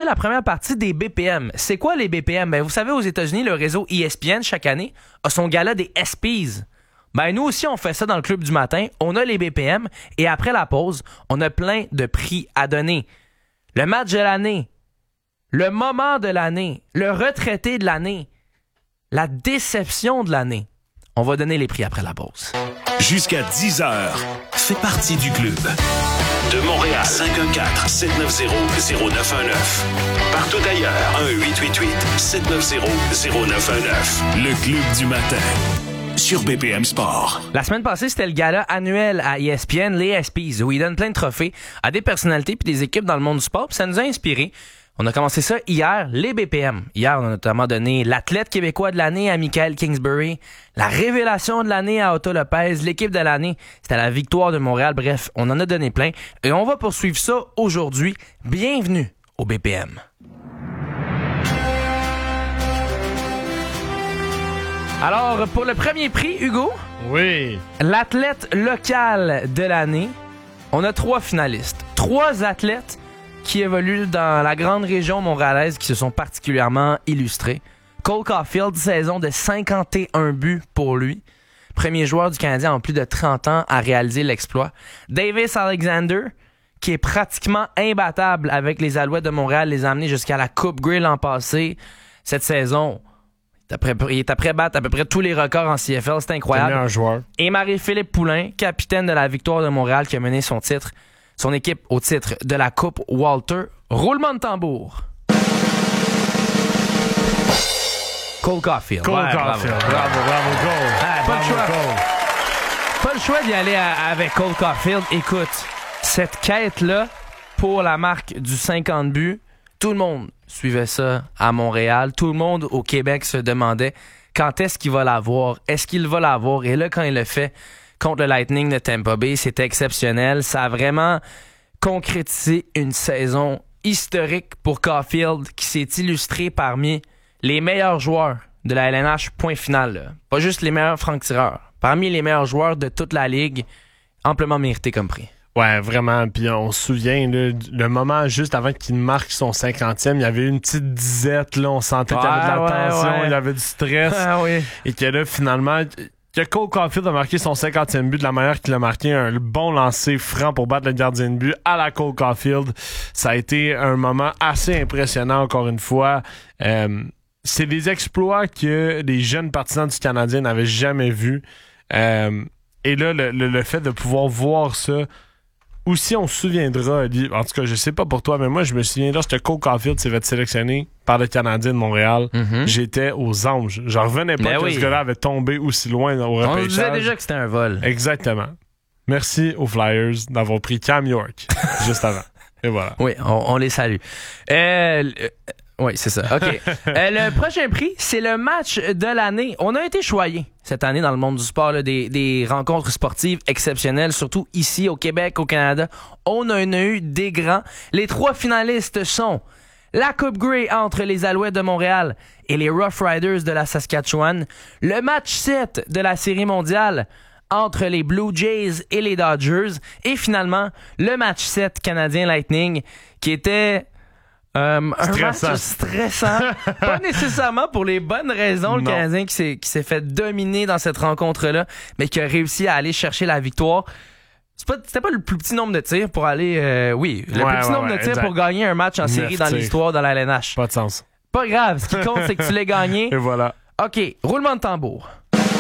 la première partie des BPM. C'est quoi les BPM? Ben, vous savez, aux États-Unis, le réseau ESPN, chaque année, a son gala des ESPYs. Ben, nous aussi, on fait ça dans le club du matin. On a les BPM et après la pause, on a plein de prix à donner. Le match de l'année, le moment de l'année, le retraité de l'année, la déception de l'année. On va donner les prix après la pause. Jusqu'à 10h, fais partie du club. De Montréal, 514-790-0919. Partout ailleurs, 1-888-790-0919. Le club du matin. Sur BPM Sport. La semaine passée, c'était le gala annuel à ESPN, les ESPYs, où ils donnent plein de trophées à des personnalités puis des équipes dans le monde du sport. Puis ça nous a inspiré. On a commencé ça hier, les BPM. Hier, on a notamment donné l'athlète québécois de l'année à Michael Kingsbury, la révélation de l'année à Otto Lopez, l'équipe de l'année, c'était la victoire de Montréal. Bref, on en a donné plein. Et on va poursuivre ça aujourd'hui. Bienvenue au BPM. Alors, pour le premier prix, Hugo, oui, l'athlète local de l'année, on a 3 finalistes. 3 athlètes qui évoluent dans la grande région montréalaise qui se sont particulièrement illustrés. Cole Caulfield, saison de 51 buts pour lui. Premier joueur du Canadien en plus de 30 ans à réaliser l'exploit. Davis Alexander, qui est pratiquement imbattable avec les Alouettes de Montréal, les a amenés jusqu'à la Coupe Grey l'an passé. Cette saison, il est après battre à peu près tous les records en CFL. C'est incroyable. Un joueur. Et Marie-Philippe Poulain, capitaine de la victoire de Montréal, qui a mené son équipe au titre de la Coupe Walter. Roulement de tambour. Cole Caulfield. Cole Caulfield. Bravo, Cole. Pas le choix d'y aller avec Cole Caulfield. Écoute, cette quête-là, pour la marque du 50 buts, tout le monde suivait ça à Montréal. Tout le monde au Québec se demandait quand est-ce qu'il va l'avoir. Est-ce qu'il va l'avoir? Et là, quand il le fait contre le Lightning de Tampa Bay, c'était exceptionnel. Ça a vraiment concrétisé une saison historique pour Caulfield qui s'est illustré parmi les meilleurs joueurs de la LNH, point final. Là. Pas juste les meilleurs francs-tireurs. Parmi les meilleurs joueurs de toute la ligue, amplement mérité comme prix. Ouais, vraiment. Puis on se souvient, là, le moment juste avant qu'il marque son 50e, il y avait une petite disette. Là, on sentait qu'il y avait de la tension, il y avait du stress. Ah, oui. Et que là, finalement, que Cole Caulfield a marqué son 50e but de la manière qu'il a marqué, un bon lancer franc pour battre le gardien de but à la Cole Caulfield. Ça a été un moment assez impressionnant, encore une fois. C'est des exploits que les jeunes partisans du Canadien n'avaient jamais vus. Et là, le fait de pouvoir voir ça, aussi on se souviendra, en tout cas, je sais pas pour toi, mais moi, je me souviens lorsque Cole Caulfield s'est fait sélectionner par le Canadien de Montréal, j'étais aux anges. J'en revenais pas que ce gars-là avait tombé aussi loin au repêchage. On disait déjà que c'était un vol. Exactement. Merci aux Flyers d'avoir pris Cam York juste avant. Et voilà. Oui, on les salue. Oui, c'est ça. OK. Le prochain prix, c'est le match de l'année. On a été choyés cette année dans le monde du sport, là, des rencontres sportives exceptionnelles, surtout ici au Québec, au Canada. On en a eu des grands. Les 3 finalistes sont la Coupe Grey entre les Alouettes de Montréal et les Rough Riders de la Saskatchewan, le match 7 de la Série mondiale entre les Blue Jays et les Dodgers, et finalement, le match 7 Canadien Lightning, qui était un match stressant. Pas nécessairement pour les bonnes raisons, le Canadien qui s'est fait dominer dans cette rencontre-là, mais qui a réussi à aller chercher la victoire. C'était pas le plus petit nombre de tirs pour aller... plus petit nombre de tirs exact. Pour gagner un match en série dans l'histoire de la LNH. Pas de sens. Pas grave, ce qui compte, c'est que tu l'as gagné. Et voilà. OK, roulement de tambour.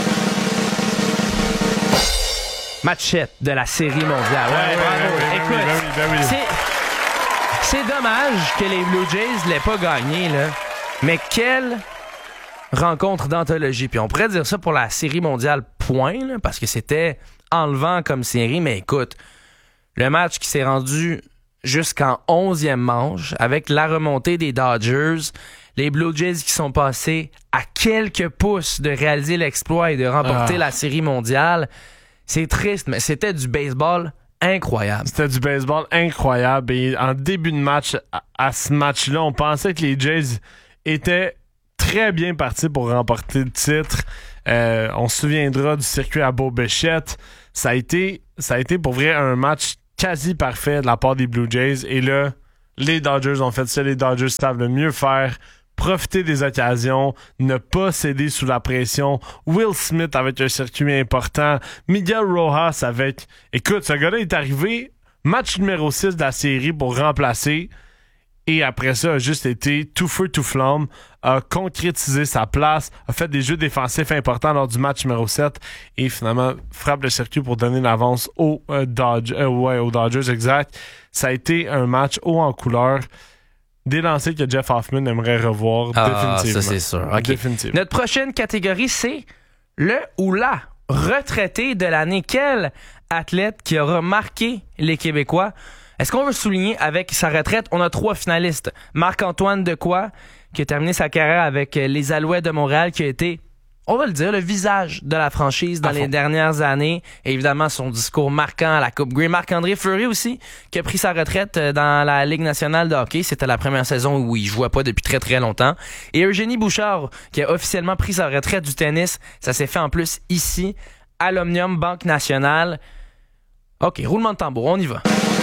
Matchette de la Série mondiale. Écoute, c'est dommage que les Blue Jays ne l'aient pas gagné, là. Mais quelle rencontre d'anthologie. Puis on pourrait dire ça pour la Série mondiale, point, là, parce que c'était enlevant comme série. Mais écoute, le match qui s'est rendu jusqu'en 11e manche, avec la remontée des Dodgers, les Blue Jays qui sont passés à quelques pouces de réaliser l'exploit et de remporter la Série mondiale. C'est triste, mais c'était du baseball incroyable. C'était du baseball incroyable. Et en début de match, à ce match-là, on pensait que les Jays étaient très bien partis pour remporter le titre. On se souviendra du circuit à Beaubéchette. Ça a été pour vrai un match quasi parfait de la part des Blue Jays. Et là, Les Dodgers ont fait ça. Les Dodgers savent le mieux faire. Profiter des occasions, ne pas céder sous la pression. Will Smith avec un circuit important. Miguel Rojas avec... Écoute, ce gars-là est arrivé, match numéro 6 de la série pour remplacer. Et après ça, a juste été tout feu, tout flamme, a concrétisé sa place, a fait des jeux défensifs importants lors du match numéro 7 et finalement frappe le circuit pour donner l'avance aux Dodgers, exact. Ça a été un match haut en couleur. Des lancers que Jeff Hoffman aimerait revoir définitivement. Ça, c'est sûr. Okay. Définitivement. Notre prochaine catégorie, c'est le ou la retraité de l'année. Quel athlète qui aura marqué les Québécois? Est-ce qu'on veut souligner avec sa retraite? On a 3 finalistes. Marc-Antoine Dequoy, qui a terminé sa carrière avec les Alouettes de Montréal, qui a été, on va le dire, le visage de la franchise dans les dernières années. Et évidemment, son discours marquant à la Coupe Grey. Marc-André Fleury aussi, qui a pris sa retraite dans la Ligue nationale de hockey. C'était la première saison où il jouait pas depuis très, très longtemps. Et Eugénie Bouchard, qui a officiellement pris sa retraite du tennis. Ça s'est fait en plus ici, à l'Omnium Banque Nationale. OK, roulement de tambour, on y va.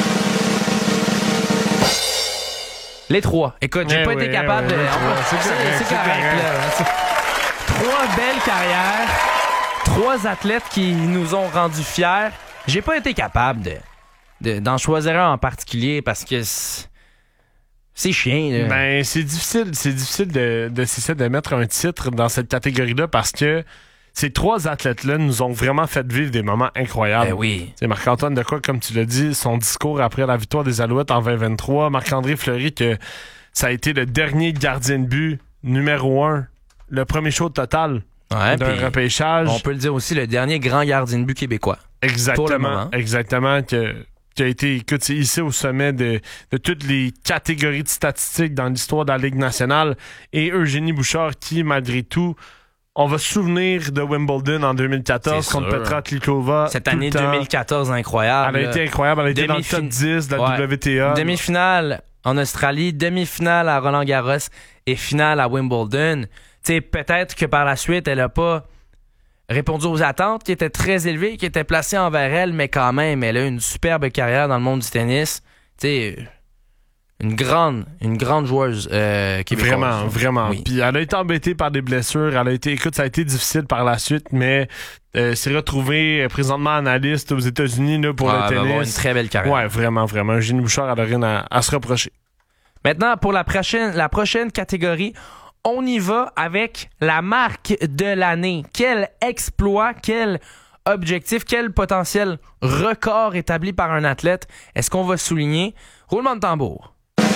Les 3. Écoute, j'ai pas été capable de... C'est correct, là. 3 belles carrières, 3 athlètes qui nous ont rendus fiers. J'ai pas été capable d'en choisir un en particulier parce que c'est chiant. Là. Ben, c'est difficile de mettre un titre dans cette catégorie-là parce que ces 3 athlètes-là nous ont vraiment fait vivre des moments incroyables. Ben oui. C'est Marc-Antoine Dequoy, comme tu l'as dit, son discours après la victoire des Alouettes en 2023. Marc-André Fleury, que ça a été le dernier gardien de but numéro 1, le premier show total d'un repêchage. On peut le dire aussi, le dernier grand gardien de but québécois. Exactement. Pour le moment. Exactement. Qui a été, écoute, ici au sommet de toutes les catégories de statistiques dans l'histoire de la Ligue nationale. Et Eugénie Bouchard, qui, malgré tout, on va se souvenir de Wimbledon en 2014 contre Petra Klikova. Cette année 2014 incroyable. Elle a été incroyable. Elle a été dans le top 10 de la WTA. Demi-finale en Australie, demi-finale à Roland-Garros et finale à Wimbledon. Tu sais, peut-être que par la suite, elle n'a pas répondu aux attentes qui étaient très élevées, qui étaient placées envers elle, mais quand même, elle a une superbe carrière dans le monde du tennis. Tu sais... Une grande joueuse québécoise. Vraiment. Oui. Puis elle a été embêtée par des blessures. Ça a été difficile par la suite, mais s'est retrouvée présentement analyste aux États-Unis là, pour le tennis. Elle va avoir une très belle carrière. Ouais, vraiment. Eugénie Bouchard, elle a rien à se reprocher. Maintenant, pour la prochaine catégorie, on y va avec la marque de l'année. Quel exploit, quel objectif, quel potentiel record établi par un athlète est-ce qu'on va souligner? Roulement de tambour.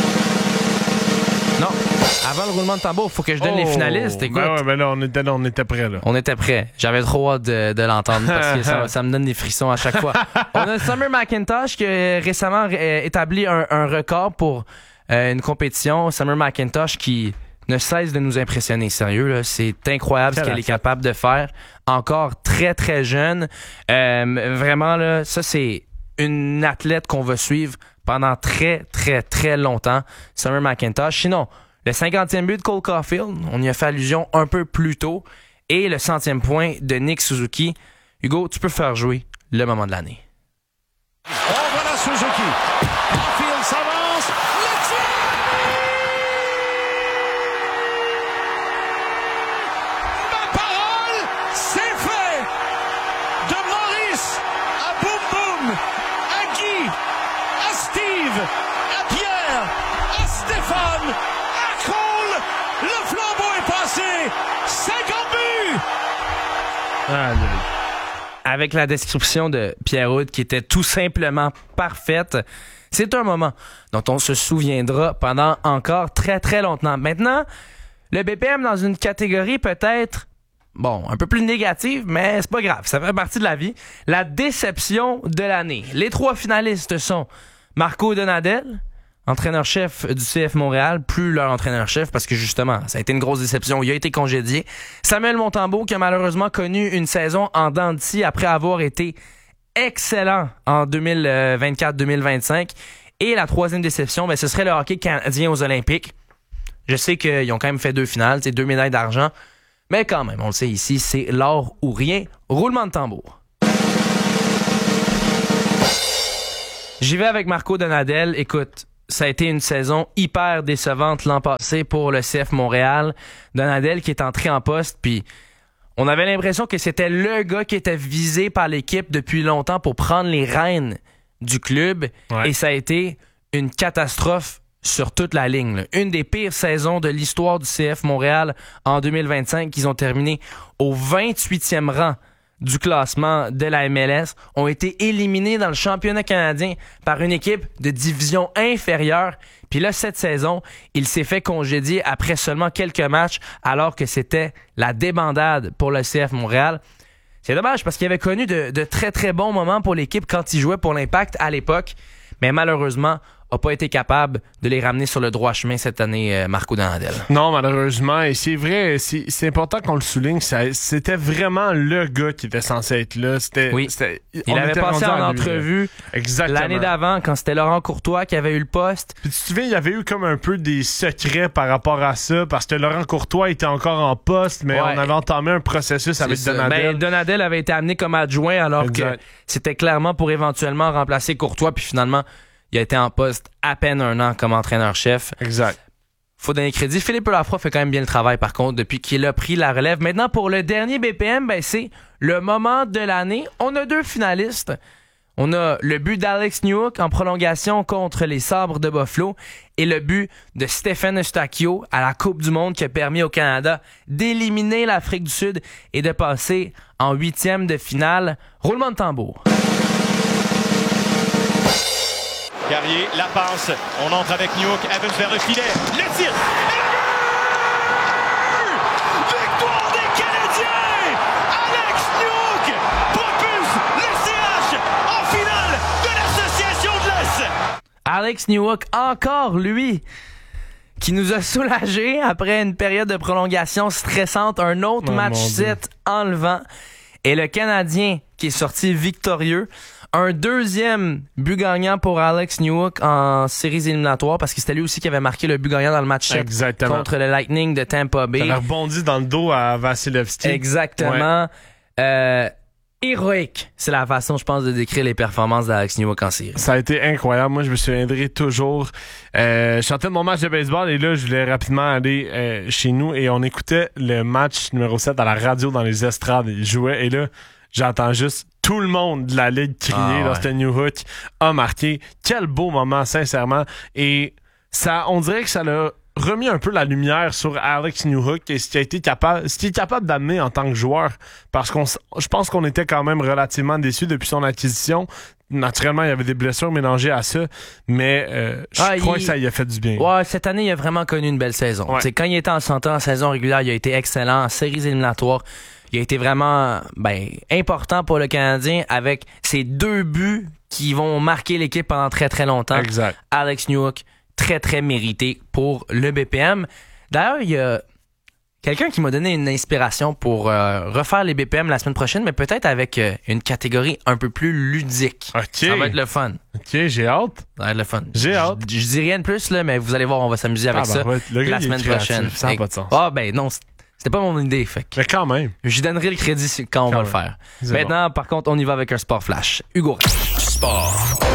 Non, avant le roulement de tambour, il faut que je donne les finalistes. Écoute. Ben là, on était prêts. Là. On était prêts. J'avais trop hâte de l'entendre parce que ça me donne des frissons à chaque fois. On a Summer McIntosh qui a récemment établi un record pour une compétition. Summer McIntosh qui ne cesse de nous impressionner. Sérieux, là, c'est incroyable ce qu'elle est capable de faire. Encore très, très jeune. Vraiment, là, ça, c'est une athlète qu'on va suivre pendant très, très, très longtemps. Summer McIntosh. Sinon, le 50e but de Cole Caulfield, on y a fait allusion un peu plus tôt. Et le 100e point de Nick Suzuki. Hugo, tu peux faire jouer le moment de l'année. On voit la Suzuki. Caulfield s'avance. Le tir! Ma parole, c'est fait! De Maurice à Boum Boum, à Guy, à Steve, à Pierre, à Stéphane, à Cole, le flambeau est passé. 50 buts! Avec la description de Pierre-Houd qui était tout simplement parfaite, c'est un moment dont on se souviendra pendant encore très très longtemps. Maintenant, le BPM dans une catégorie peut-être, un peu plus négative, mais c'est pas grave, ça fait partie de la vie. La déception de l'année. Les 3 finalistes sont Marco Donadel, entraîneur-chef du CF Montréal, plus leur entraîneur-chef parce que justement, ça a été une grosse déception. Il a été congédié. Samuel Montembeault qui a malheureusement connu une saison en dents de scie après avoir été excellent en 2024-2025. Et la 3e déception, ce serait le hockey canadien aux Olympiques. Je sais qu'ils ont quand même fait 2 finales, 2 médailles d'argent. Mais quand même, on le sait ici, c'est l'or ou rien. Roulement de tambour. J'y vais avec Marco Donadel. Écoute, ça a été une saison hyper décevante l'an passé pour le CF Montréal. Donadel qui est entré en poste, puis on avait l'impression que c'était le gars qui était visé par l'équipe depuis longtemps pour prendre les rênes du club. Ouais. Et ça a été une catastrophe sur toute la ligne. Là. Une des pires saisons de l'histoire du CF Montréal en 2025. Ils ont terminé au 28e rang du classement de la MLS, ont été éliminés dans le championnat canadien par une équipe de division inférieure. Puis là, cette saison, il s'est fait congédier après seulement quelques matchs, alors que c'était la débandade pour le CF Montréal. C'est dommage parce qu'il avait connu de très très bons moments pour l'équipe quand il jouait pour l'Impact à l'époque, mais malheureusement, n'a pas été capable de les ramener sur le droit chemin cette année, Marco Donadel. Non, malheureusement. Et c'est vrai, c'est important qu'on le souligne. C'était vraiment le gars qui était censé être là. Il avait passé en entrevue l'année d'avant, quand c'était Laurent Courtois qui avait eu le poste. Puis tu te souviens, il y avait eu comme un peu des secrets par rapport à ça, parce que Laurent Courtois était encore en poste, mais on avait entamé un processus avec Donadel. Donadel avait été amené comme adjoint, alors que c'était clairement pour éventuellement remplacer Courtois, puis finalement... Il a été en poste à peine un an comme entraîneur-chef. Exact. Faut donner crédit. Philippe Lafroy fait quand même bien le travail, par contre, depuis qu'il a pris la relève. Maintenant, pour le dernier BPM, c'est le moment de l'année. On a 2 finalistes. On a le but d'Alex Newhook en prolongation contre les Sabres de Buffalo et le but de Stephen Eustáquio à la Coupe du Monde qui a permis au Canada d'éliminer l'Afrique du Sud et de passer en 8e de finale. Roulement de tambour. Carrier, la passe, on entre avec Newhook, Evans vers le filet, le tir, et le but! Victoire des Canadiens! Alex Newhook propulse le CH en finale de l'Association de l'Est! Alex Newhook, encore lui, qui nous a soulagés après une période de prolongation stressante, un autre match 7 enlevant, et le Canadien qui est sorti victorieux. Un 2e but gagnant pour Alex Newhook en séries éliminatoires, parce que c'était lui aussi qui avait marqué le but gagnant dans le match 7 contre le Lightning de Tampa Bay. Il a rebondi dans le dos à Vasilevski. Exactement. Ouais. Héroïque, c'est la façon, je pense, de décrire les performances d'Alex Newhook en série. Ça a été incroyable. Moi, je me souviendrai toujours. Je chantais de mon match de baseball et là, je voulais rapidement aller chez nous et on écoutait le match numéro 7 à la radio dans les estrades. Il jouait et là, j'entends juste tout le monde de la Ligue crier lorsque Newhook a marqué. Quel beau moment, sincèrement. Et ça, on dirait que ça l'a remis un peu la lumière sur Alex Newhook et ce qu'il est capable d'amener en tant que joueur. Parce je pense qu'on était quand même relativement déçus depuis son acquisition. Naturellement, il y avait des blessures mélangées à ça, mais je crois que ça y a fait du bien. Ouais, cette année, il a vraiment connu une belle saison. Ouais. Quand il était en santé en saison régulière, il a été excellent en séries éliminatoires. Il a été vraiment important pour le Canadien avec ses 2 buts qui vont marquer l'équipe pendant très très longtemps. Exact. Alex Newhook, très très mérité pour le BPM. D'ailleurs, il y a quelqu'un qui m'a donné une inspiration pour refaire les BPM la semaine prochaine, mais peut-être avec une catégorie un peu plus ludique. Okay. Ça va être le fun. OK, j'ai hâte. Ça va être le fun. J'ai hâte. Je dis rien de plus, là, mais vous allez voir, on va s'amuser avec ça la semaine prochaine. Ça n'a pas de sens. Non, c'était pas mon idée. Mais quand même. Je donnerai le crédit quand on va le faire. Maintenant, par contre, on y va avec un sport flash. Hugo. Sport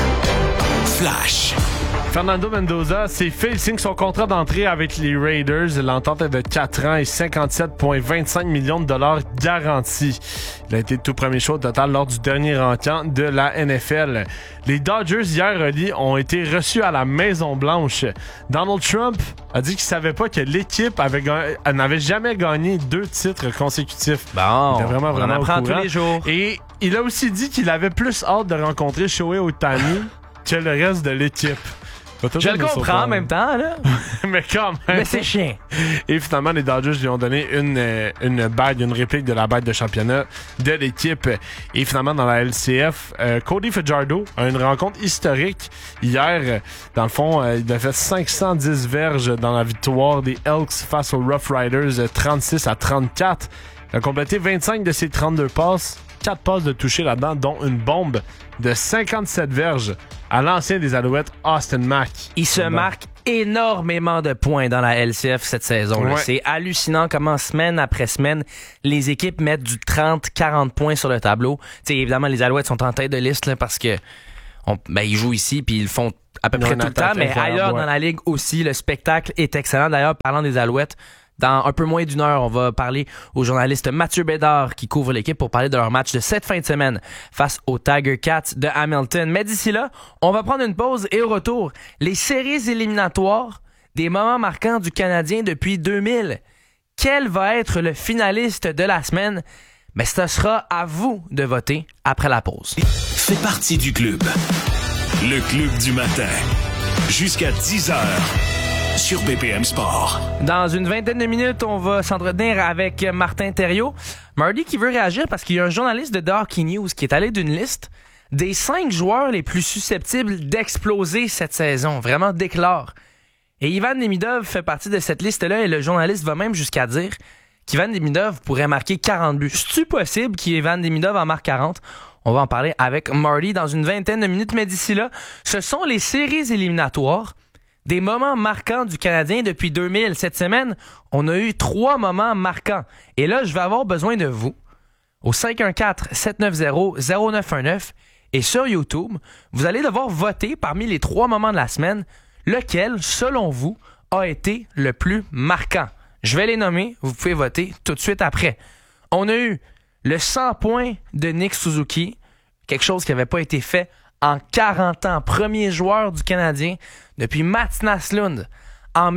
flash. Fernando Mendoza s'est fait, il signe son contrat d'entrée avec les Raiders. L'entente est de 4 ans et 57,25 millions de dollars garantis. Il a été le tout premier choix au total lors du dernier rencontre de la NFL. Les Dodgers, hier, Oli, ont été reçus à la Maison-Blanche. Donald Trump a dit qu'il savait pas que l'équipe n'avait jamais gagné 2 titres consécutifs. Bon, il était vraiment on apprend tous les jours. Et il a aussi dit qu'il avait plus hâte de rencontrer Shohei Ohtani que le reste de l'équipe. Je le comprends en même temps, là. Mais quand même. Mais c'est chiant. Et finalement, les Dodgers lui ont donné une bague, une réplique de la bague de championnat de l'équipe. Et finalement, dans la LCF, Cody Fajardo a une rencontre historique. Hier, dans le fond, il a fait 510 verges dans la victoire des Elks face aux Rough Riders, 36-34. Il a complété 25 de ses 32 passes. 4 passes de toucher là-dedans, dont une bombe de 57 verges à l'ancien des Alouettes, Austin Mack. Il se marque énormément de points dans la LCF cette saison. Ouais. C'est hallucinant comment semaine après semaine, les équipes mettent du 30-40 points sur le tableau. T'sais, évidemment, les Alouettes sont en tête de liste là, parce que ils jouent ici puis ils font à peu Ils ont près une tout le temps, attaque mais incroyable, ailleurs ouais. dans la ligue aussi, le spectacle est excellent. D'ailleurs, parlant des Alouettes, dans un peu moins d'une heure, on va parler au journaliste Mathieu Bédard qui couvre l'équipe pour parler de leur match de cette fin de semaine face aux Tiger Cats de Hamilton. Mais d'ici là, on va prendre une pause et au retour, les séries éliminatoires des moments marquants du Canadien depuis 2000. Quel va être le finaliste de la semaine? Mais ce sera à vous de voter après la pause. Fais partie du club. Le club du matin. Jusqu'à 10h. Sur BPM Sport. Dans une vingtaine de minutes, on va s'entretenir avec Martin Thériault. Marty qui veut réagir parce qu'il y a un journaliste de The Hockey News qui est allé d'une liste des 5 joueurs les plus susceptibles d'exploser cette saison. Vraiment d'éclore. Et Ivan Demidov fait partie de cette liste-là et le journaliste va même jusqu'à dire qu'Ivan Demidov pourrait marquer 40 buts. C'est-tu possible qu'Ivan Demidov en marque 40? On va en parler avec Marty dans une vingtaine de minutes, mais d'ici là, ce sont les séries éliminatoires des moments marquants du Canadien depuis 2000. Cette semaine, on a eu 3 moments marquants. Et là, je vais avoir besoin de vous au 514-790-0919 et sur YouTube, vous allez devoir voter parmi les 3 moments de la semaine lequel, selon vous, a été le plus marquant. Je vais les nommer, vous pouvez voter tout de suite après. On a eu le 100 points de Nick Suzuki, quelque chose qui n'avait pas été fait en 40 ans. Premier joueur du Canadien depuis Mats Naslund en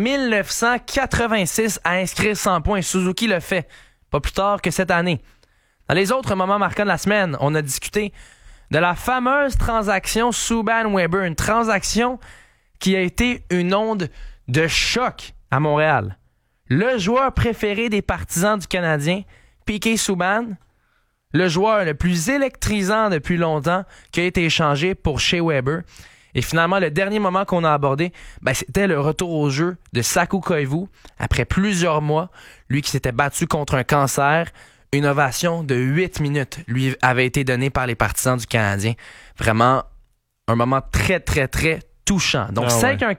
1986 à inscrire 100 points. Suzuki le fait, pas plus tard que cette année. Dans les autres moments marquants de la semaine, on a discuté de la fameuse transaction Subban-Weber, une transaction qui a été une onde de choc à Montréal. Le joueur préféré des partisans du Canadien, P.K. Subban, le joueur le plus électrisant depuis longtemps qui a été échangé pour Shea Weber. Et finalement, le dernier moment qu'on a abordé, c'était le retour au jeu de Saku Koivu après plusieurs mois. Lui qui s'était battu contre un cancer. Une ovation de 8 minutes lui avait été donnée par les partisans du Canadien. Vraiment un moment très, très, très touchant. Donc,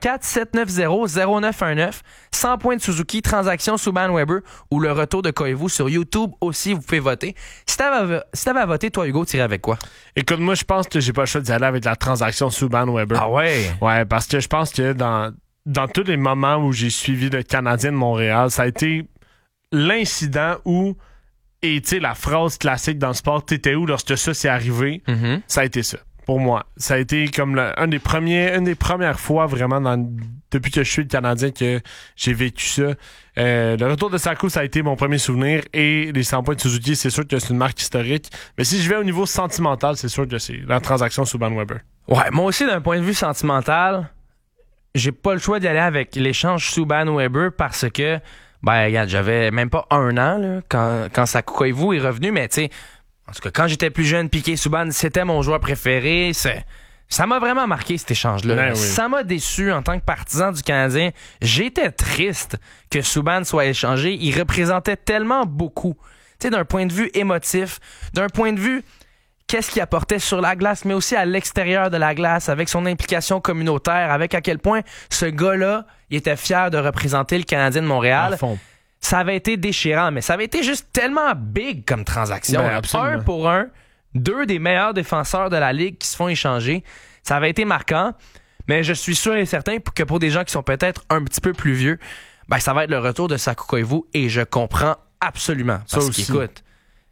514-790-0919, 100 points de Suzuki, transaction Subban-Weber ou le retour de Koivu sur YouTube aussi, vous pouvez voter. Si t'avais à voter, toi, Hugo, t'irais avec quoi? Écoute, moi, je pense que j'ai pas le choix d'y aller avec la transaction Subban-Weber. Ah ouais? Ouais, parce que je pense que dans tous les moments où j'ai suivi le Canadien de Montréal, ça a été l'incident où, et tu sais, la phrase classique dans le sport, t'étais où lorsque ça s'est arrivé? Mm-hmm. Ça a été ça. Pour moi, ça a été comme une des premières fois vraiment depuis que je suis le Canadien que j'ai vécu ça. Le retour de Saku, ça a été mon premier souvenir et les 100 points de Suzuki, c'est sûr que c'est une marque historique. Mais si je vais au niveau sentimental, c'est sûr que c'est la transaction Subban-Weber. Ouais, moi aussi, d'un point de vue sentimental, j'ai pas le choix d'y aller avec l'échange Subban-Weber parce que, regarde, j'avais même pas 1 an là, quand Saku Koivu est revenu, mais tu sais, en tout cas, quand j'étais plus jeune, P.K. Subban, c'était mon joueur préféré. Ça m'a vraiment marqué, cet échange-là. Ben oui. Ça m'a déçu en tant que partisan du Canadien. J'étais triste que Subban soit échangé. Il représentait tellement beaucoup. Tu sais, d'un point de vue émotif, d'un point de vue qu'est-ce qu'il apportait sur la glace, mais aussi à l'extérieur de la glace, avec son implication communautaire, avec à quel point ce gars-là, il était fier de représenter le Canadien de Montréal. À fond. Ça avait été déchirant, mais ça avait été juste tellement big comme transaction. Ben, absolument. 1 pour 1, 2 des meilleurs défenseurs de la Ligue qui se font échanger. Ça avait été marquant, mais je suis sûr et certain que pour des gens qui sont peut-être un petit peu plus vieux, ça va être le retour de Saku Koivu et je comprends absolument. Parce qu'écoute,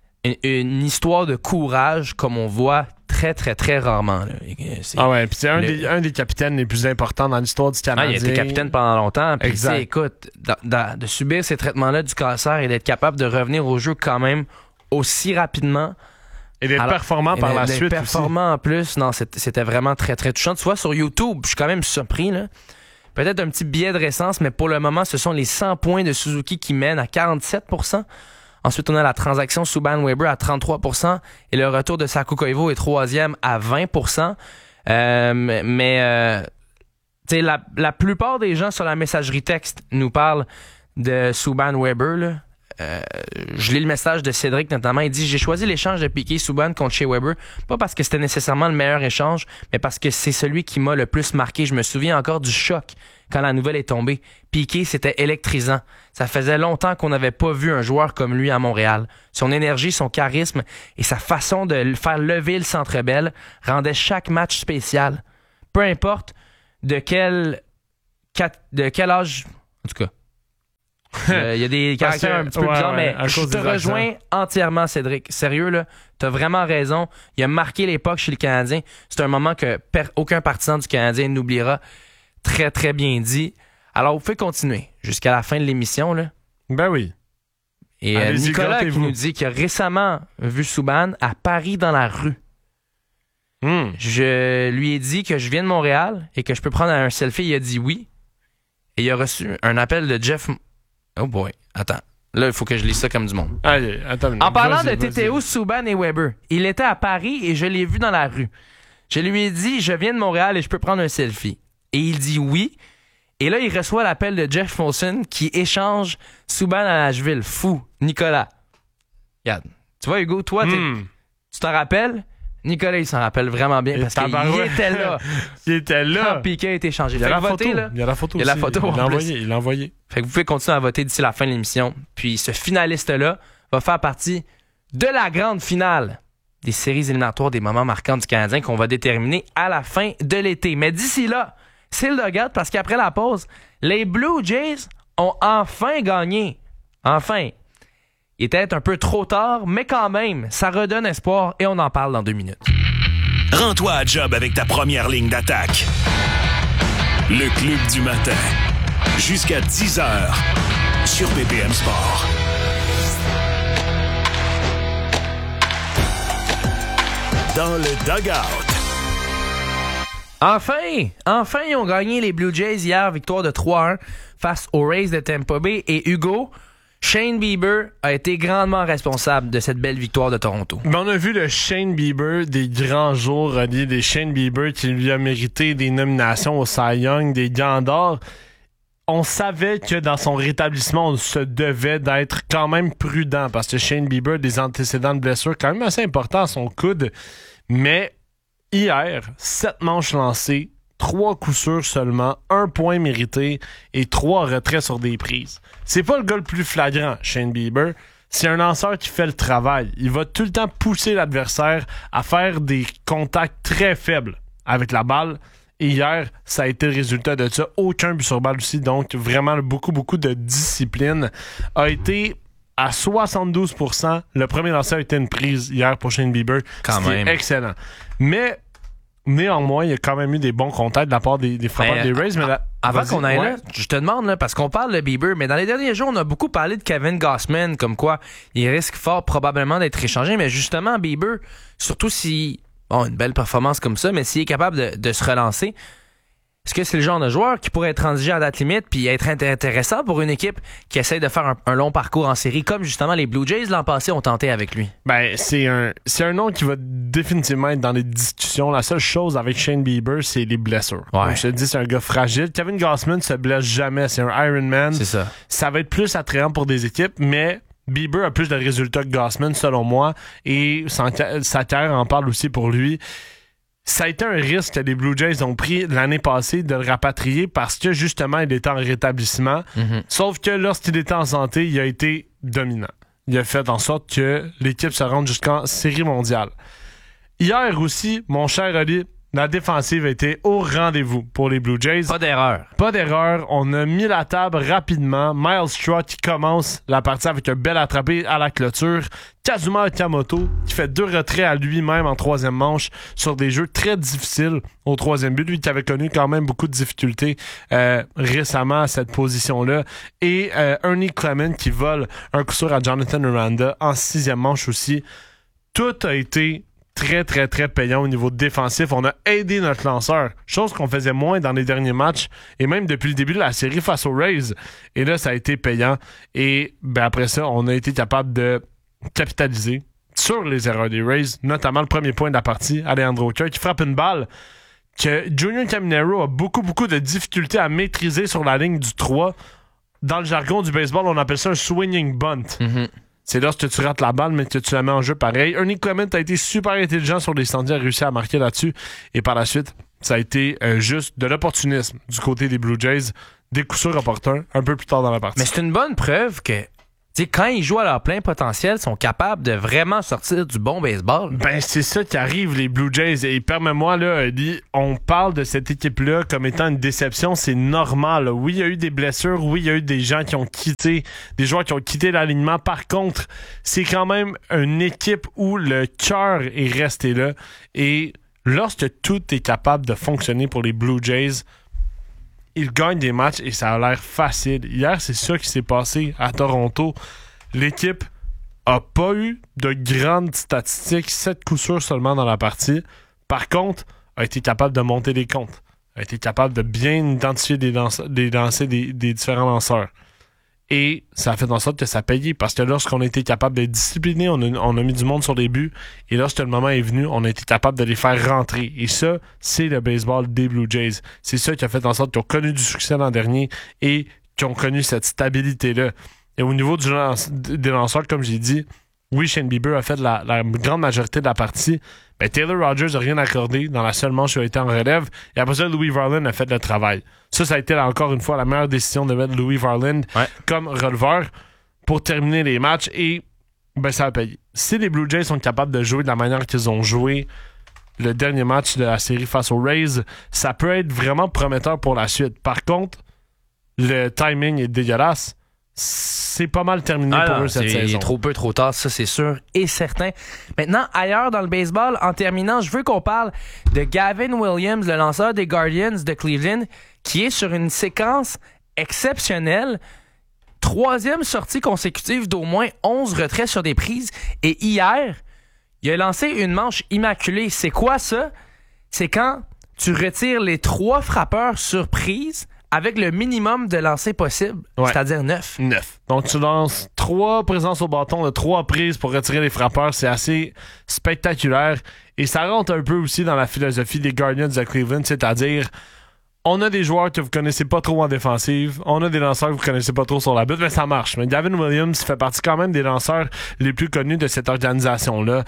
une histoire de courage comme on voit très, très, très rarement. Là. Ah ouais, puis c'est un des capitaines les plus importants dans l'histoire du Canadien. Il a été capitaine pendant longtemps. Puis exact. Écoute, de subir ces traitements-là du cancer et d'être capable de revenir au jeu quand même aussi rapidement. Et d'être performant par la suite aussi. Performant en plus. Non, c'était vraiment très, très touchant. Tu vois, sur YouTube, je suis quand même surpris. Là. Peut-être un petit billet de récence, mais pour le moment, ce sont les 100 points de Suzuki qui mènent à 47%. Ensuite, on a la transaction Subban-Weber à 33% et le retour de Saku Koivu est 3e à 20%. La plupart des gens sur la messagerie texte nous parlent de Subban-Weber. Là. Je lis le message de Cédric notamment. Il dit « J'ai choisi l'échange de P.K. Subban contre Shea Weber, pas parce que c'était nécessairement le meilleur échange, mais parce que c'est celui qui m'a le plus marqué. Je me souviens encore du choc quand la nouvelle est tombée. Piqué, c'était électrisant. Ça faisait longtemps qu'on n'avait pas vu un joueur comme lui à Montréal. Son énergie, son charisme et sa façon de faire lever le Centre Bell rendaient chaque match spécial. Peu importe de quel âge, en tout cas. Il y a des caractères un petit peu bizarres, mais je te rejoins entièrement, Cédric. Sérieux, là, t'as vraiment raison. Il a marqué l'époque chez le Canadien. C'est un moment que aucun partisan du Canadien n'oubliera. Très, très bien dit. Alors, vous pouvez continuer jusqu'à la fin de l'émission, là. Ben oui. Et Nicolas qui nous dit qu'il a récemment vu Subban à Paris dans la rue. Je lui ai dit que je viens de Montréal et que je peux prendre un selfie. Il a dit oui. Et il a reçu un appel de Jeff... Oh boy, attends. Là, il faut que je lise ça comme du monde. Allez, attends. En parlant de Tétéo, Subban et Weber, il était à Paris et je l'ai vu dans la rue. Je lui ai dit, je viens de Montréal et je peux prendre un selfie. Et il dit oui. Et là, il reçoit l'appel de Jeff Molson qui échange Subban à Nashville. Fou, Nicolas. Regarde. Tu vois, Hugo, toi, tu t'en rappelles? Nicolas, il s'en rappelle vraiment bien parce qu'il était là. Il était là. Quand Piquet a été échangé. Il y a la photo. Il y a la photo. Il y a la photo. Il l'a envoyé. Fait que vous pouvez continuer à voter d'ici la fin de l'émission. Puis ce finaliste-là va faire partie de la grande finale des séries éliminatoires des moments marquants du Canadien qu'on va déterminer à la fin de l'été. Mais d'ici là, c'est le dogout parce qu'après la pause, les Blue Jays ont enfin gagné. Enfin. Il était un peu trop tard, mais quand même, ça redonne espoir et on en parle dans 2 minutes. Rends-toi à job avec ta première ligne d'attaque. Le Club du matin. Jusqu'à 10h sur BPM Sport. Dans le dugout. Enfin, ils ont gagné les Blue Jays hier, victoire de 3-1 face aux Rays de Tampa Bay. Et Hugo, Shane Bieber a été grandement responsable de cette belle victoire de Toronto. Mais on a vu le Shane Bieber des grands jours, des Shane Bieber qui lui a mérité des nominations au Cy Young, des Gants d'or. On savait que dans son rétablissement, on se devait d'être quand même prudent parce que Shane Bieber a des antécédents de blessures quand même assez importants à son coude. Mais hier, 7 manches lancées, 3 coups sûrs seulement, 1 point mérité et 3 retraits sur des prises. C'est pas le gars le plus flagrant, Shane Bieber. C'est un lanceur qui fait le travail. Il va tout le temps pousser l'adversaire à faire des contacts très faibles avec la balle. Et hier, ça a été le résultat de ça. Aucun but sur balle aussi. Donc, vraiment, beaucoup de discipline. A été à 72%. Le premier lanceur a été une prise hier pour Shane Bieber. Quand même. Excellent. Mais... néanmoins, il y a quand même eu des bons contacts de la part des frappeurs des Rays. Mais avant qu'on aille là, je te demande, là, parce qu'on parle de Bieber, mais dans les derniers jours, on a beaucoup parlé de Kevin Gausman, comme quoi il risque fort probablement d'être échangé. Mais justement, Bieber, surtout si une belle performance comme ça, mais s'il est capable de se relancer, est-ce que c'est le genre de joueur qui pourrait être transigé à date limite puis être intéressant pour une équipe qui essaie de faire un long parcours en série, comme justement les Blue Jays l'an passé ont tenté avec lui? Ben, c'est un nom qui va définitivement être dans les discussions. La seule chose avec Shane Bieber, c'est les blessures. Ouais. Donc, je te dis, c'est un gars fragile. Kevin Gausman se blesse jamais. C'est un Ironman. C'est ça. Ça va être plus attrayant pour des équipes, mais Bieber a plus de résultats que Gausman, selon moi. Et sa carrière en parle aussi pour lui. Ça a été un risque que les Blue Jays ont pris l'année passée de le rapatrier parce que justement, il était en rétablissement. Mm-hmm. Sauf que lorsqu'il était en santé, il a été dominant. Il a fait en sorte que l'équipe se rende jusqu'en série mondiale. Hier aussi, mon cher Oli, la défensive a été au rendez-vous pour les Blue Jays. Pas d'erreur. On a mis la table rapidement. Miles Straw qui commence la partie avec un bel attrapé à la clôture. Kazuma Okamoto qui fait 2 retraits à lui-même en 3e manche sur des jeux très difficiles au 3e but. Lui qui avait connu quand même beaucoup de difficultés récemment à cette position-là. Et Ernie Clement qui vole un coup sûr à Jonathan Aranda en 6e manche aussi. Tout a été très, très, très payant au niveau défensif. On a aidé notre lanceur, chose qu'on faisait moins dans les derniers matchs et même depuis le début de la série face aux Rays. Et là, ça a été payant. Et après ça, on a été capable de capitaliser sur les erreurs des Rays, notamment le premier point de la partie, Alejandro Kirk qui frappe une balle que Junior Caminero a beaucoup de difficultés à maîtriser sur la ligne du 3. Dans le jargon du baseball, on appelle ça un swinging bunt. Mm-hmm. C'est lorsque tu rates la balle, mais que tu la mets en jeu pareil. Ernie Clement a été super intelligent sur les stands, a réussi à marquer là-dessus. Et par la suite, ça a été juste de l'opportunisme du côté des Blue Jays. Des coups sûrs opportuns un peu plus tard dans la partie. Mais c'est une bonne preuve que quand ils jouent à leur plein potentiel, ils sont capables de vraiment sortir du bon baseball. Ben, c'est ça qui arrive, les Blue Jays. Et permets-moi, là, on parle de cette équipe-là comme étant une déception. C'est normal, là. Oui, il y a eu des blessures. Oui, il y a eu des gens qui ont quitté, des joueurs qui ont quitté l'alignement. Par contre, c'est quand même une équipe où le cœur est resté là. Et lorsque tout est capable de fonctionner pour les Blue Jays, ils gagnent des matchs et ça a l'air facile. Hier, c'est ça qui s'est passé à Toronto. L'équipe a pas eu de grandes statistiques, 7 coups sûrs seulement dans la partie. Par contre, a été capable de monter les comptes. A été capable de bien identifier des lancers des différents lanceurs. Et ça a fait en sorte que ça payait parce que lorsqu'on a été capable de discipliner, on a mis du monde sur les buts. Et lorsque le moment est venu, on a été capable de les faire rentrer. Et ça, c'est le baseball des Blue Jays. C'est ça qui a fait en sorte qu'ils ont connu du succès l'an dernier et qui ont connu cette stabilité-là. Et au niveau des lanceurs, comme j'ai dit, oui, Shane Bieber a fait la grande majorité de la partie. Mais Taylor Rogers n'a rien accordé dans la seule manche où il a été en relève. Et après ça, Louis Varland a fait le travail. Ça a été encore une fois la meilleure décision de mettre Louis Varland comme releveur pour terminer les matchs. Et ben, ça a payé. Si les Blue Jays sont capables de jouer de la manière qu'ils ont joué le dernier match de la série face aux Rays, ça peut être vraiment prometteur pour la suite. Par contre, le timing est dégueulasse. C'est pas mal terminé pour eux cette saison. Il est trop peu, trop tard, ça c'est sûr et certain. Maintenant, ailleurs dans le baseball, en terminant, je veux qu'on parle de Gavin Williams, le lanceur des Guardians de Cleveland, qui est sur une séquence exceptionnelle. 3e sortie consécutive d'au moins 11 retraits sur des prises. Et hier, il a lancé une manche immaculée. C'est quoi ça? C'est quand tu retires les 3 frappeurs sur prise avec le minimum de lancers possible, c'est-à-dire 9. Donc, tu lances 3 présences au bâton de 3 prises pour retirer les frappeurs. C'est assez spectaculaire. Et ça rentre un peu aussi dans la philosophie des Guardians de Cleveland, c'est-à-dire on a des joueurs que vous connaissez pas trop en défensive, on a des lanceurs que vous connaissez pas trop sur la butte, mais ça marche. Mais Gavin Williams fait partie quand même des lanceurs les plus connus de cette organisation-là.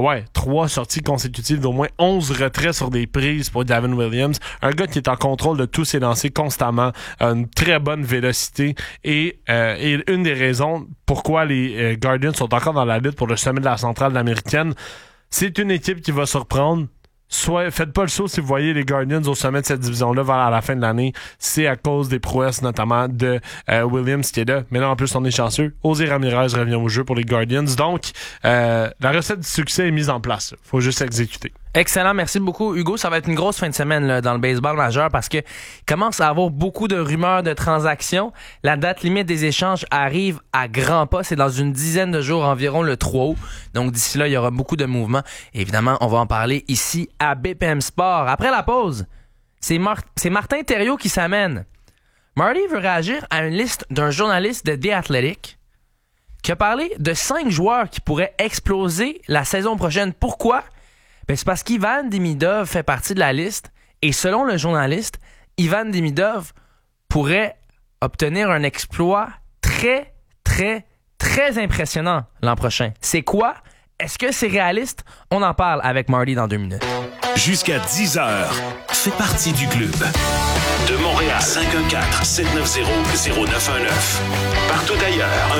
3 sorties consécutives d'au moins 11 retraits sur des prises pour Gavin Williams. Un gars qui est en contrôle de tous ses lancers constamment, une très bonne vélocité et une des raisons pourquoi les Guardians sont encore dans la lutte pour le sommet de la centrale américaine. C'est une équipe qui va surprendre. Faites pas le saut si vous voyez les Guardians au sommet de cette division-là vers la fin de l'année. C'est à cause des prouesses notamment de Williams qui est là. Mais là, en plus, on est chanceux. José Ramirez revient au jeu pour les Guardians. Donc, la recette du succès est mise en place. Faut juste exécuter. Excellent, merci beaucoup Hugo. Ça va être une grosse fin de semaine là, dans le baseball majeur parce que il commence à avoir beaucoup de rumeurs de transactions. La date limite des échanges arrive à grands pas. C'est dans une dizaine de jours environ, le 3 août. Donc d'ici là, il y aura beaucoup de mouvements. Évidemment, on va en parler ici à BPM Sport. Après la pause, c'est Martin Thériault qui s'amène. Marty veut réagir à une liste d'un journaliste de The Athletic qui a parlé de 5 joueurs qui pourraient exploser la saison prochaine. Pourquoi? Ben, c'est parce qu'Ivan Demidov fait partie de la liste et selon le journaliste, Ivan Demidov pourrait obtenir un exploit très, très, très impressionnant l'an prochain. C'est quoi? Est-ce que c'est réaliste? On en parle avec Marty dans 2 minutes. Jusqu'à 10h, fais partie du club. De Montréal, 514-790-0919. Partout ailleurs,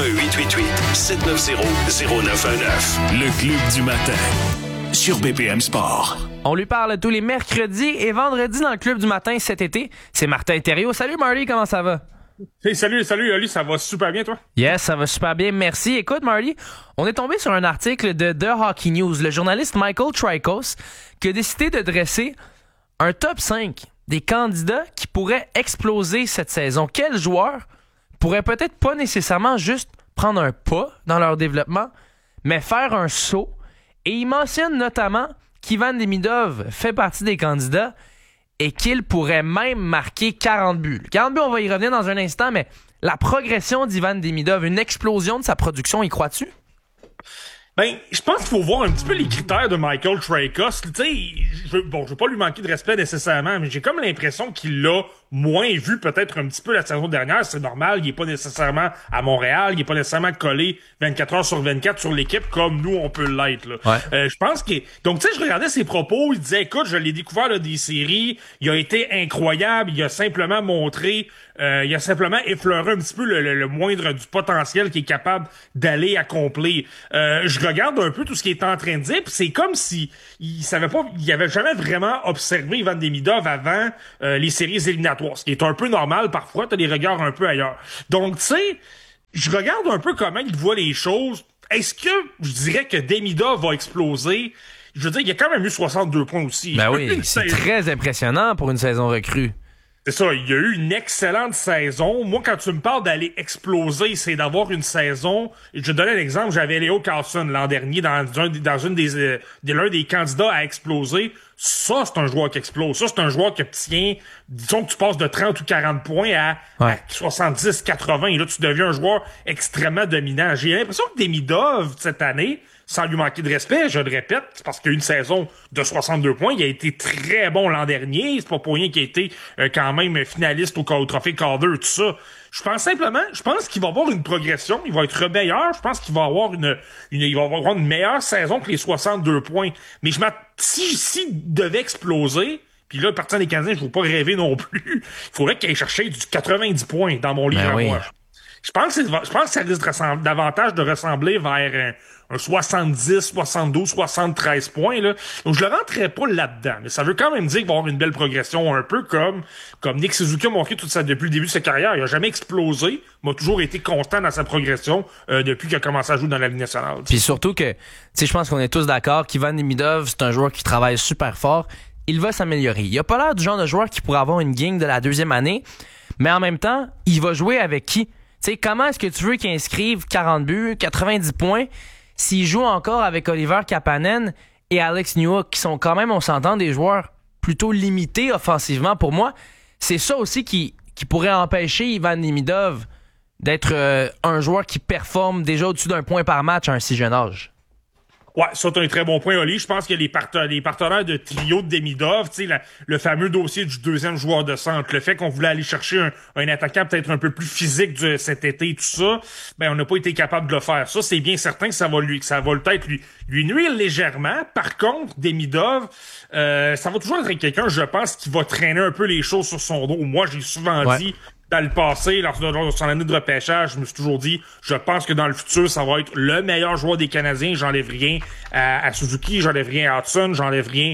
1-888-790-0919. Le club du matin. Sur BPM Sport. On lui parle tous les mercredis et vendredis dans le club du matin cet été. C'est Martin Thériault. Salut Marty, comment ça va? Hey, salut Ali, ça va super bien toi? Yes, ça va super bien, merci. Écoute Marty, on est tombé sur un article de The Hockey News, le journaliste Michael Trikos, qui a décidé de dresser un top 5 des candidats qui pourraient exploser cette saison. Quels joueurs pourraient peut-être pas nécessairement juste prendre un pas dans leur développement, mais faire un saut. Et il mentionne notamment qu'Ivan Demidov fait partie des candidats et qu'il pourrait même marquer 40 buts. 40 buts, on va y revenir dans un instant, mais la progression d'Ivan Demidov, une explosion de sa production, y crois-tu? Ben, je pense qu'il faut voir un petit peu les critères de Michael Trikos. Tu sais, je veux pas lui manquer de respect nécessairement, mais j'ai comme l'impression qu'il a moins vu peut-être un petit peu la saison dernière. C'est normal, il est pas nécessairement à Montréal, il est pas nécessairement collé 24 heures sur 24 sur l'équipe comme nous, on peut l'être. Là. Ouais. Je pense que... Donc, tu sais, je regardais ses propos, il disait, écoute, je l'ai découvert là, des séries, il a été incroyable, il a simplement montré... il a simplement effleuré un petit peu le moindre du potentiel qu'il est capable d'aller accomplir. Je regarde un peu tout ce qu'il est en train de dire, puis c'est comme si il savait pas, il avait jamais vraiment observé Ivan Demidov avant les séries éliminatoires, ce qui est un peu normal parfois, t'as des regards un peu ailleurs. Donc, tu sais, je regarde un peu comment il voit les choses. Est-ce que je dirais que Demidov va exploser? Je veux dire, il a quand même eu 62 points aussi. Ben oui, c'est très impressionnant pour une saison recrue. C'est ça, il y a eu une excellente saison. Moi, quand tu me parles d'aller exploser, c'est d'avoir une saison... Je vais te donner un exemple, j'avais Leo Carlson l'an dernier dans l'un des candidats à exploser. Ça, c'est un joueur qui explose. Ça, c'est un joueur qui obtient... Disons que tu passes de 30 ou 40 points à 70, 80. Et là, tu deviens un joueur extrêmement dominant. J'ai l'impression que Demidov, cette année... Sans lui manquer de respect, je le répète, c'est parce qu'il y a eu une saison de 62 points. Il a été très bon l'an dernier. C'est pas pour rien qu'il a été quand même finaliste au trophée Calder, tout ça. Je pense qu'il va avoir une progression. Il va être meilleur. Je pense qu'il va avoir il va avoir une meilleure saison que les 62 points. Mais s'il devait exploser, puis là, partant des Canadiens, je ne veux pas rêver non plus. Il faudrait qu'il aille chercher du 90 points dans mon livre à moi. Je pense que ça risque davantage de ressembler vers un 70, 72, 73 points, là. Donc, je le rentrerai pas là-dedans. Mais ça veut quand même dire qu'il va y avoir une belle progression, un peu comme Nick Suzuki a montré depuis le début de sa carrière. Il a jamais explosé, mais a toujours été constant dans sa progression, depuis qu'il a commencé à jouer dans la Ligue nationale. Puis surtout que, tu sais, je pense qu'on est tous d'accord qu'Ivan Demidov, c'est un joueur qui travaille super fort. Il va s'améliorer. Il a pas l'air du genre de joueur qui pourrait avoir une gang de la deuxième année, mais en même temps, il va jouer avec qui? Tu sais, comment est-ce que tu veux qu'il inscrive 40 buts, 90 points, s'il joue encore avec Oliver Kapanen et Alex Newhook, qui sont quand même, on s'entend, des joueurs plutôt limités offensivement pour moi? C'est ça aussi qui pourrait empêcher Ivan Demidov d'être un joueur qui performe déjà au-dessus d'un point par match à un si jeune âge. Ouais, ça, c'est un très bon point, Oli. Je pense que les partenaires de trio de Demidov, tu sais, le fameux dossier du deuxième joueur de centre, le fait qu'on voulait aller chercher un attaquant peut-être un peu plus physique cet été, tout ça, ben, on n'a pas été capable de le faire. Ça, c'est bien certain que ça va peut-être lui nuire légèrement. Par contre, Demidov, ça va toujours être quelqu'un, je pense, qui va traîner un peu les choses sur son dos. Moi, j'ai souvent dit, dans le passé, lors de son année de repêchage, je me suis toujours dit, je pense que dans le futur, ça va être le meilleur joueur des Canadiens. J'enlève rien à Suzuki, j'enlève rien à Hudson, j'enlève rien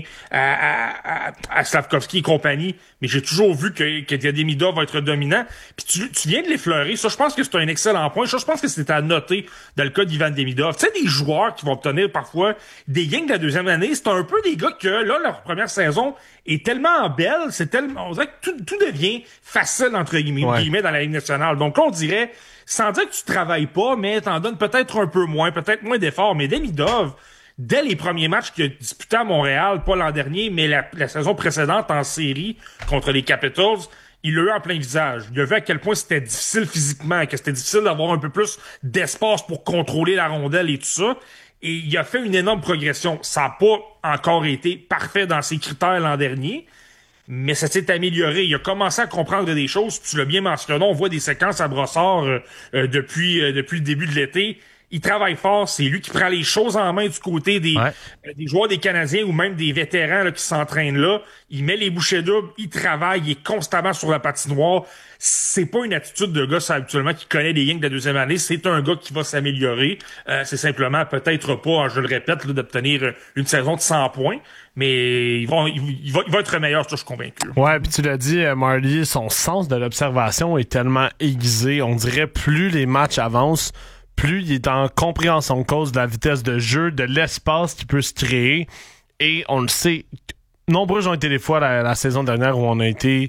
à Slavkovski et compagnie. Mais j'ai toujours vu que Demidov va être dominant. Puis tu viens de l'effleurer. Ça, je pense que c'est un excellent point. Ça, je pense que c'est à noter dans le cas d'Ivan Demidov. Tu sais, des joueurs qui vont obtenir parfois des gains de la deuxième année, c'est un peu des gars que, là, leur première saison est tellement belle, on dirait que tout devient facile, entre guillemets, dans la Ligue nationale. Donc là, on dirait, sans dire que tu travailles pas, mais t'en donnes peut-être un peu moins, peut-être moins d'efforts. Mais Demidov, dès les premiers matchs qu'il a disputés à Montréal, pas l'an dernier, mais la saison précédente en série contre les Capitals, il l'a eu en plein visage. Il a vu à quel point c'était difficile physiquement, que c'était difficile d'avoir un peu plus d'espace pour contrôler la rondelle et tout ça. Et il a fait une énorme progression. Ça n'a pas encore été parfait dans ses critères l'an dernier, mais ça s'est amélioré. Il a commencé à comprendre des choses. Tu l'as bien mentionné, on voit des séquences à Brossard depuis le début de l'été. Il travaille fort, c'est lui qui prend les choses en main du côté des joueurs des Canadiens ou même des vétérans là, qui s'entraînent là. Il met les bouchées doubles, il travaille, il est constamment sur la patinoire. C'est pas une attitude de gars habituellement qui connaît les lignes de la deuxième année. C'est un gars qui va s'améliorer. C'est simplement peut-être pas, je le répète, là, d'obtenir une saison de 100 points. Mais il va être meilleur, ça, je suis convaincu. Ouais, puis tu l'as dit, Marty, son sens de l'observation est tellement aiguisé. On dirait plus les matchs avancent, plus il est en compréhension de cause de la vitesse de jeu, de l'espace qui peut se créer. Et on le sait, nombreux ont été les fois la saison dernière où on a été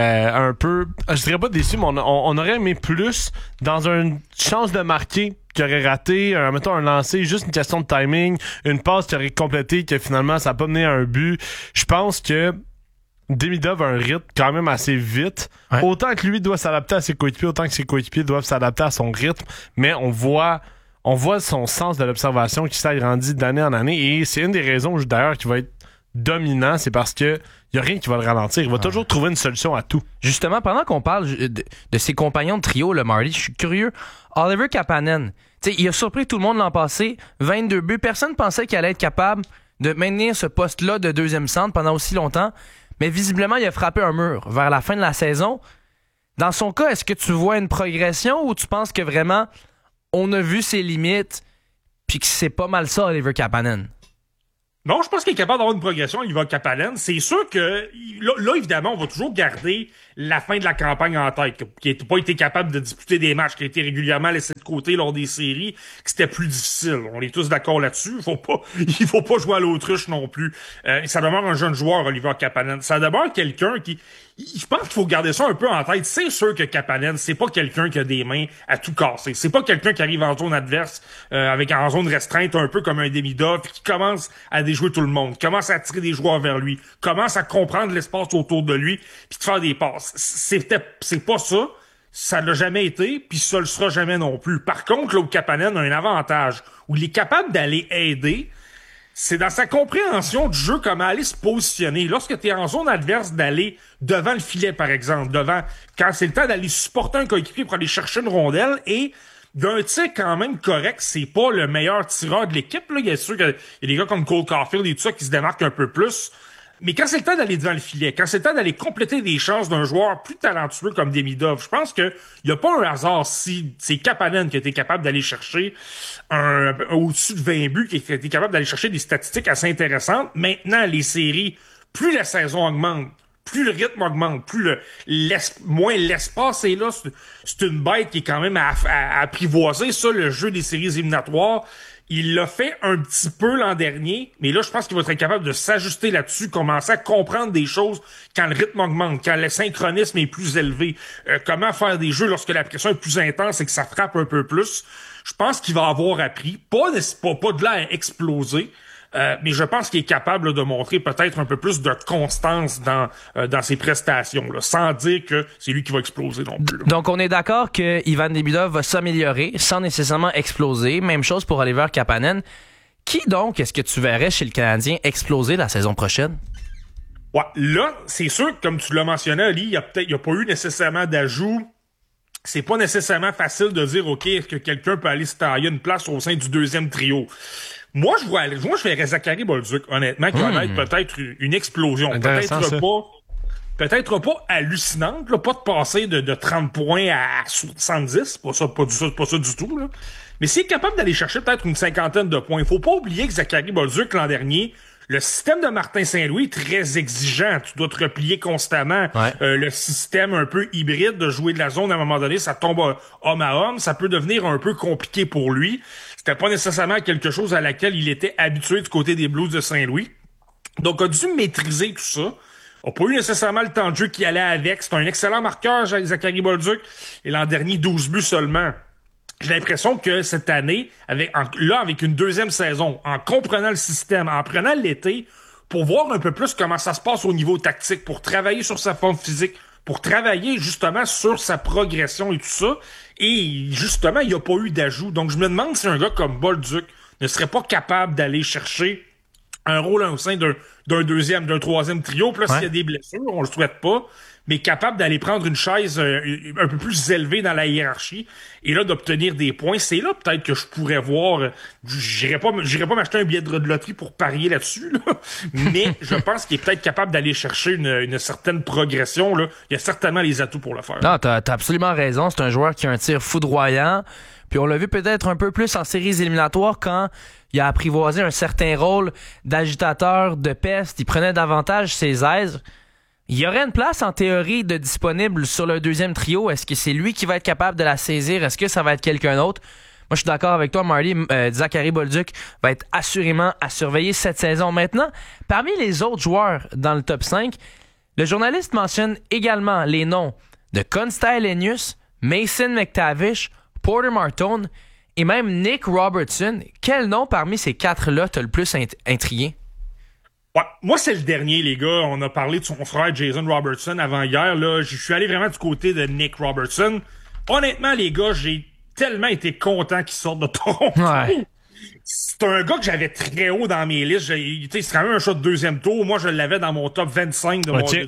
un peu, je dirais pas déçus, mais on aurait aimé plus dans une chance de marquer qui aurait raté, mettons un lancer, juste une question de timing, une passe qui aurait complété, que finalement ça n'a pas mené à un but. Je pense que Demidov a un rythme quand même assez vite. Ouais. Autant que lui doit s'adapter à ses coéquipiers, autant que ses coéquipiers doivent s'adapter à son rythme, mais on voit son sens de l'observation qui s'agrandit d'année en année, et c'est une des raisons d'ailleurs qu'il va être dominant, c'est parce que il n'y a rien qui va le ralentir. Il va toujours trouver une solution à tout. Justement, pendant qu'on parle de ses compagnons de trio, le Marty, je suis curieux. Oliver Kapanen, il a surpris tout le monde l'an passé. 22 buts. Personne pensait qu'il allait être capable de maintenir ce poste-là de deuxième centre pendant aussi longtemps. Mais visiblement, il a frappé un mur vers la fin de la saison. Dans son cas, est-ce que tu vois une progression ou tu penses que vraiment on a vu ses limites puis que c'est pas mal ça, Oliver Kapanen? Non, je pense qu'il est capable d'avoir une progression, Oliver Kapanen. C'est sûr que, là, évidemment, on va toujours garder la fin de la campagne en tête, qui n'a pas été capable de disputer des matchs, qui a été régulièrement laissé de côté lors des séries, que c'était plus difficile. On est tous d'accord là-dessus. Il faut pas jouer à l'autruche non plus. Ça demeure un jeune joueur, Oliver Kapanen. Ça demeure quelqu'un qui... Je pense qu'il faut garder ça un peu en tête. C'est sûr que Kapanen, c'est pas quelqu'un qui a des mains à tout casser. C'est pas quelqu'un qui arrive en zone adverse en zone restreinte, un peu comme un Demidov, qui commence à déjouer tout le monde, commence à attirer des joueurs vers lui, commence à comprendre l'espace autour de lui, puis de faire des passes. C'est pas ça. Ça l'a jamais été, puis ça le sera jamais non plus. Par contre, là où Kapanen a un avantage, où il est capable d'aller aider, c'est dans sa compréhension du jeu, comment aller se positionner. Lorsque tu es en zone adverse, d'aller devant le filet, par exemple, quand c'est le temps d'aller supporter un coéquipier pour aller chercher une rondelle, et d'un tir quand même correct, c'est pas le meilleur tireur de l'équipe, là. Il y a sûr qu'il y a des gars comme Cole Caulfield et tout ça qui se démarquent un peu plus. Mais quand c'est le temps d'aller devant le filet, quand c'est le temps d'aller compléter des chances d'un joueur plus talentueux comme Demidov, je pense que y a pas un hasard si c'est Kapanen qui a été capable d'aller chercher au-dessus de 20 buts, qui a été capable d'aller chercher des statistiques assez intéressantes. Maintenant, les séries, plus la saison augmente, plus le rythme augmente, plus moins l'espace est là. C'est une bête qui est quand même à apprivoiser. Ça, le jeu des séries éliminatoires, il l'a fait un petit peu l'an dernier, mais là, je pense qu'il va être capable de s'ajuster là-dessus, commencer à comprendre des choses quand le rythme augmente, quand le synchronisme est plus élevé, comment faire des jeux lorsque la pression est plus intense et que ça frappe un peu plus. Je pense qu'il va avoir appris, pas de là à exploser, mais je pense qu'il est capable de montrer peut-être un peu plus de constance dans ses prestations, là, sans dire que c'est lui qui va exploser non plus. Là. Donc, on est d'accord que Ivan Demidov va s'améliorer sans nécessairement exploser. Même chose pour Oliver Kapanen. Qui donc est-ce que tu verrais chez le Canadien exploser la saison prochaine? Ouais, là, c'est sûr que, comme tu l'as mentionné, Ali, il y a pas eu nécessairement d'ajout. C'est pas nécessairement facile de dire, OK, est-ce que quelqu'un peut aller se tailler une place au sein du deuxième trio? Moi, je verrais Zachary Bolduc, honnêtement, qui va être peut-être une explosion. Peut-être pas hallucinante, là, pas de passer de 30 points à 70, pas ça du tout, là. Mais s'il est capable d'aller chercher peut-être une cinquantaine de points, il faut pas oublier que Zachary Bolduc, l'an dernier, le système de Martin Saint-Louis est très exigeant. Tu dois te replier constamment. Ouais. Le système un peu hybride de jouer de la zone, à un moment donné, ça tombe homme à homme. Ça peut devenir un peu compliqué pour lui. C'était pas nécessairement quelque chose à laquelle il était habitué du côté des Blues de Saint-Louis. Donc, a dû maîtriser tout ça. A pas eu nécessairement le temps de jeu qui allait avec. C'est un excellent marqueur, Zachary Bolduc. Et l'an dernier, 12 buts seulement. J'ai l'impression que cette année, avec une deuxième saison, en comprenant le système, en prenant l'été, pour voir un peu plus comment ça se passe au niveau tactique, pour travailler sur sa forme physique, pour travailler justement sur sa progression et tout ça, et justement, il n'y a pas eu d'ajout. Donc, je me demande si un gars comme Bolduc ne serait pas capable d'aller chercher un rôle au sein d'un troisième trio. Puis là, s'il y a des blessures, on le souhaite pas, mais capable d'aller prendre une chaise un peu plus élevée dans la hiérarchie et là d'obtenir des points. C'est là peut-être que je pourrais voir. J'irais pas m'acheter un billet de loterie pour parier là-dessus, là. Mais je pense qu'il est peut-être capable d'aller chercher une certaine progression. Là. Il y a certainement les atouts pour le faire. Non, t'as absolument raison. C'est un joueur qui a un tir foudroyant. Puis on l'a vu peut-être un peu plus en séries éliminatoires quand il a apprivoisé un certain rôle d'agitateur, de peste. Il prenait davantage ses aises. Il y aurait une place en théorie de disponible sur le deuxième trio. Est-ce que c'est lui qui va être capable de la saisir? Est-ce que ça va être quelqu'un d'autre? Moi, je suis d'accord avec toi, Marty. Zachary Bolduc va être assurément à surveiller cette saison. Maintenant, parmi les autres joueurs dans le top 5, le journaliste mentionne également les noms de Konsta Helenius, Mason McTavish, Porter Martone et même Nick Robertson. Quel nom parmi ces quatre-là t'as le plus intrigué? Ouais, moi, c'est le dernier, les gars. On a parlé de son frère Jason Robertson avant hier. Là, je suis allé vraiment du côté de Nick Robertson. Honnêtement, les gars, j'ai tellement été content qu'il sorte de Toronto. Ouais. C'est un gars que j'avais très haut dans mes listes. C'est quand même un choix de deuxième tour. Moi, je l'avais dans mon top 25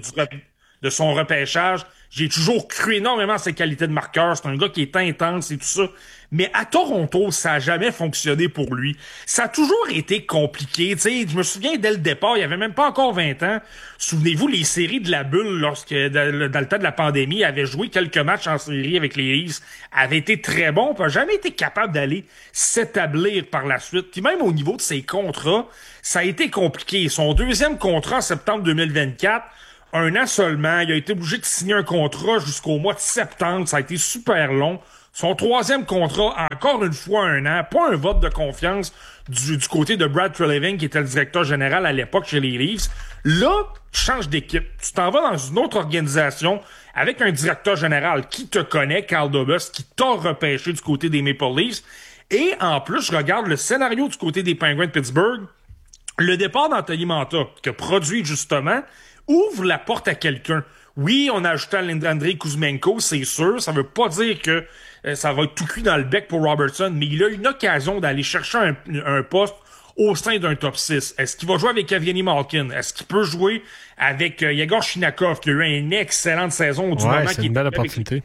de son repêchage. J'ai toujours cru énormément à ses qualités de marqueur. C'est un gars qui est intense et tout ça. Mais à Toronto, ça a jamais fonctionné pour lui. Ça a toujours été compliqué. T'sais, je me souviens, dès le départ, il avait même pas encore 20 ans. Souvenez-vous, les séries de la bulle, dans le temps de la pandémie, avait joué quelques matchs en série avec les Leafs, avait été très bon, puis n'a jamais été capable d'aller s'établir par la suite. Puis même au niveau de ses contrats, ça a été compliqué. Son deuxième contrat en septembre 2024, 1 an seulement, il a été obligé de signer un contrat jusqu'au mois de septembre. Ça a été super long. Son troisième contrat, encore une fois 1 an, pas un vote de confiance du côté de Brad Treliving, qui était le directeur général à l'époque chez les Leafs. Là, tu changes d'équipe. Tu t'en vas dans une autre organisation avec un directeur général qui te connaît, Carl Dubas, qui t'a repêché du côté des Maple Leafs. Et en plus, je regarde le scénario du côté des Penguins de Pittsburgh. Le départ d'Anthony Mantha, que produit justement, ouvre la porte à quelqu'un. Oui, on a ajouté Andrei Kuzmenko, c'est sûr. Ça veut pas dire que ça va être tout cuit dans le bec pour Robertson, mais il a une occasion d'aller chercher un poste au sein d'un top 6. Est-ce qu'il va jouer avec Evgeny Malkin? Est-ce qu'il peut jouer avec Yegor Shinakov, qui a eu une excellente saison du moment c'est une belle opportunité.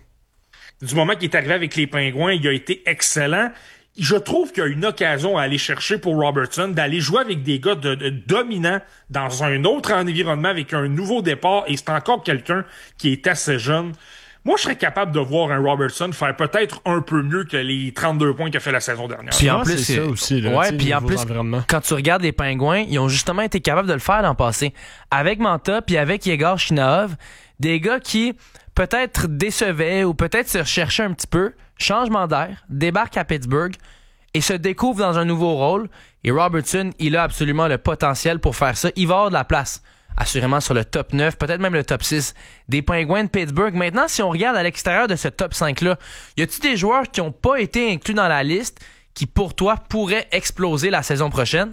Du moment qu'il est arrivé avec les Pingouins, il a été excellent. Je trouve qu'il y a une occasion à aller chercher pour Robertson, d'aller jouer avec des gars de dominants dans un autre environnement avec un nouveau départ, et c'est encore quelqu'un qui est assez jeune. Moi, je serais capable de voir un Robertson faire peut-être un peu mieux que les 32 points qu'il a fait la saison dernière. Puis en plus, c'est ça aussi. Là, ouais, puis en plus, quand tu regardes les Pingouins, ils ont justement été capables de le faire l'an passé. Avec Mantha puis avec Yegor Shinakov, des gars qui peut-être décevaient ou peut-être se recherchaient un petit peu, changement d'air, débarquent à Pittsburgh et se découvrent dans un nouveau rôle. Et Robertson, il a absolument le potentiel pour faire ça. Il va avoir de la place, assurément, sur le top 9, peut-être même le top 6 des Penguins de Pittsburgh. Maintenant, si on regarde à l'extérieur de ce top 5-là, y a-t-il des joueurs qui n'ont pas été inclus dans la liste qui, pour toi, pourraient exploser la saison prochaine?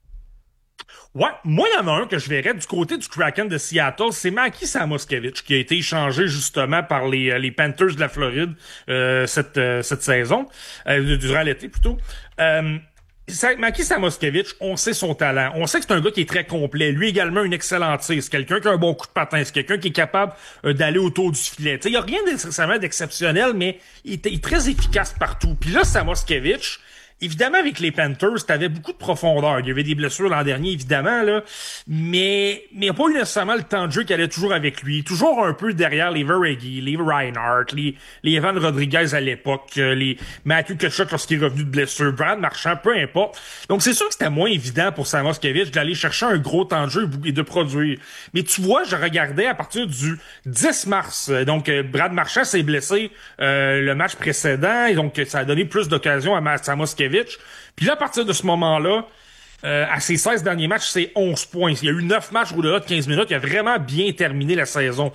Ouais, moi, il y en a un que je verrais du côté du Kraken de Seattle, c'est Maki Samoskevich, qui a été échangé justement par les Panthers de la Floride cette saison, durant l'été plutôt. Maki Samoskevich, on sait son talent. On sait que c'est un gars qui est très complet. Lui également, une excellente tir. C'est quelqu'un qui a un bon coup de patin. C'est quelqu'un qui est capable d'aller autour du filet. Il n'y a rien nécessairement d'exceptionnel, mais il est très efficace partout. Puis là, Samoskevich, évidemment, avec les Panthers, t'avais beaucoup de profondeur. Il y avait des blessures l'an dernier, évidemment, là. Mais il n'y a pas eu nécessairement le temps de jeu qui allait toujours avec lui. Toujours un peu derrière les Verhaeghe, les Reinhardt, les Evan Rodriguez à l'époque, les Matthew Tkachuk lorsqu'il est revenu de blessure, Brad Marchand, peu importe. Donc, c'est sûr que c'était moins évident pour Samoskevich d'aller chercher un gros temps de jeu et de produire. Mais tu vois, je regardais à partir du 10 mars. Donc, Brad Marchand s'est blessé le match précédent. Et donc, ça a donné plus d'occasions à Samoskevich. Puis là, à partir de ce moment-là, à ses 16 derniers matchs, c'est 11 points. Il y a eu 9 matchs au-delà de 15 minutes. Il a vraiment bien terminé la saison.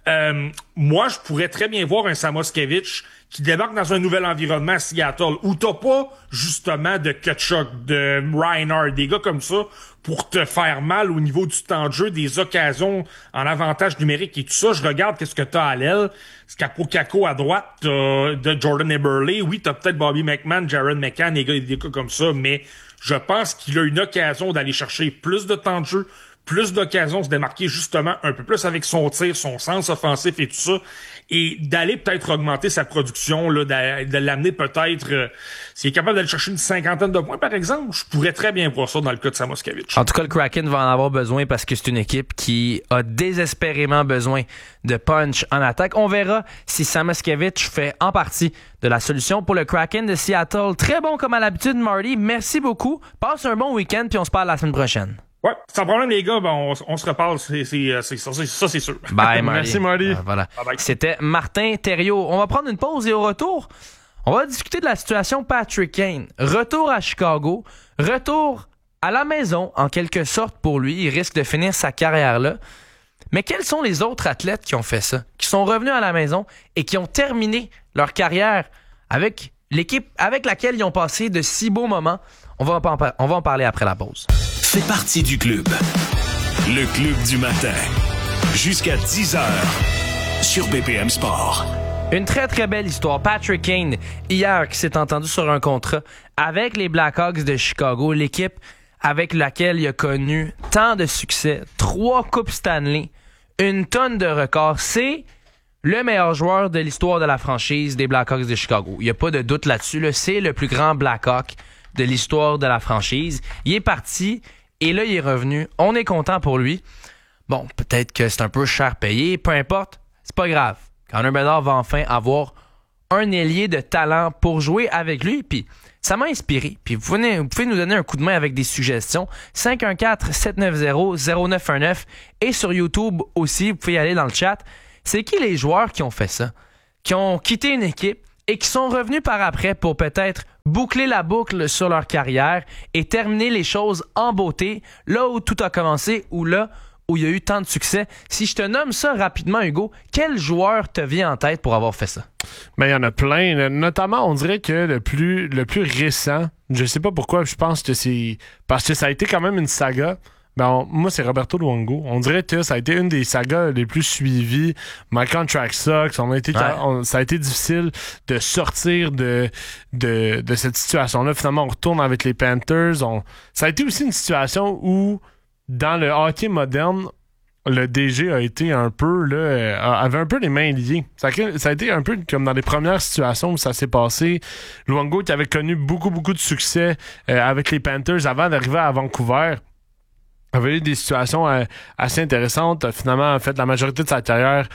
Moi, je pourrais très bien voir un Samoskevich qui débarque dans un nouvel environnement à Seattle, où t'as pas, justement, de Tkachuk, de Reinhardt, des gars comme ça, pour te faire mal au niveau du temps de jeu, des occasions en avantage numérique et tout ça. Je regarde qu'est-ce que t'as à l'aile. Capo Caco à droite, t'as de Jordan Eberle. Oui, t'as peut-être Bobby McMann, Jared McCann, des gars comme ça, mais je pense qu'il a une occasion d'aller chercher plus de temps de jeu, plus d'occasions de se démarquer justement un peu plus avec son tir, son sens offensif et tout ça, et d'aller peut-être augmenter sa production, là, de l'amener peut-être, s'il est capable d'aller chercher une 50aine de points par exemple, je pourrais très bien voir ça dans le cas de Samoskevich. En tout cas, le Kraken va en avoir besoin parce que c'est une équipe qui a désespérément besoin de punch en attaque. On verra si Samoskevich fait en partie de la solution pour le Kraken de Seattle. Très bon comme à l'habitude, Marty. Merci beaucoup. Passe un bon week-end puis on se parle la semaine prochaine. Ouais, sans problème les gars, on se reparle, c'est sûr. Bye Marty. Merci Marty. Voilà. Bye bye. C'était Martin Thériault. On va prendre une pause et au retour, on va discuter de la situation Patrick Kane. Retour à Chicago, retour à la maison en quelque sorte pour lui. Il risque de finir sa carrière là. Mais quels sont les autres athlètes qui ont fait ça, qui sont revenus à la maison et qui ont terminé leur carrière avec l'équipe avec laquelle ils ont passé de si beaux moments? On va en parler après la pause. Fais partie du club. Le club du matin. Jusqu'à 10h sur BPM Sport. Une très très belle histoire. Patrick Kane, hier, qui s'est entendu sur un contrat avec les Blackhawks de Chicago, l'équipe avec laquelle il a connu tant de succès, 3 Coupes Stanley, une tonne de records. C'est le meilleur joueur de l'histoire de la franchise des Blackhawks de Chicago. Il n'y a pas de doute là-dessus. Là. C'est le plus grand Blackhawk de l'histoire de la franchise. Il est parti et là, il est revenu. On est content pour lui. Bon, peut-être que c'est un peu cher payé. Peu importe, c'est pas grave. Connor Bedard va enfin avoir un ailier de talent pour jouer avec lui. Puis ça m'a inspiré. Puis vous pouvez nous donner un coup de main avec des suggestions. 514-790-0919 et sur YouTube aussi, vous pouvez y aller dans le chat. C'est qui les joueurs qui ont fait ça? Qui ont quitté une équipe et qui sont revenus par après pour peut-être boucler la boucle sur leur carrière et terminer les choses en beauté, là où tout a commencé ou là où il y a eu tant de succès. Si je te nomme ça rapidement, Hugo, quel joueur te vient en tête pour avoir fait ça? Ben, il y en a plein. Notamment, on dirait que le plus récent, je sais pas pourquoi, je pense que c'est parce que ça a été quand même une saga. Ben, moi, c'est Roberto Luongo. On dirait que ça a été une des sagas les plus suivies. My Contract Sucks. Ça a été difficile de sortir de cette situation-là. Finalement, on retourne avec les Panthers. Ça a été aussi une situation où dans le hockey moderne, le DG a été un peu avait un peu les mains liées. Ça a été un peu comme dans les premières situations où ça s'est passé. Luongo, qui avait connu beaucoup de succès avec les Panthers avant d'arriver à Vancouver, avait eu des situations assez intéressantes. Finalement, en fait, la majorité de sa carrière,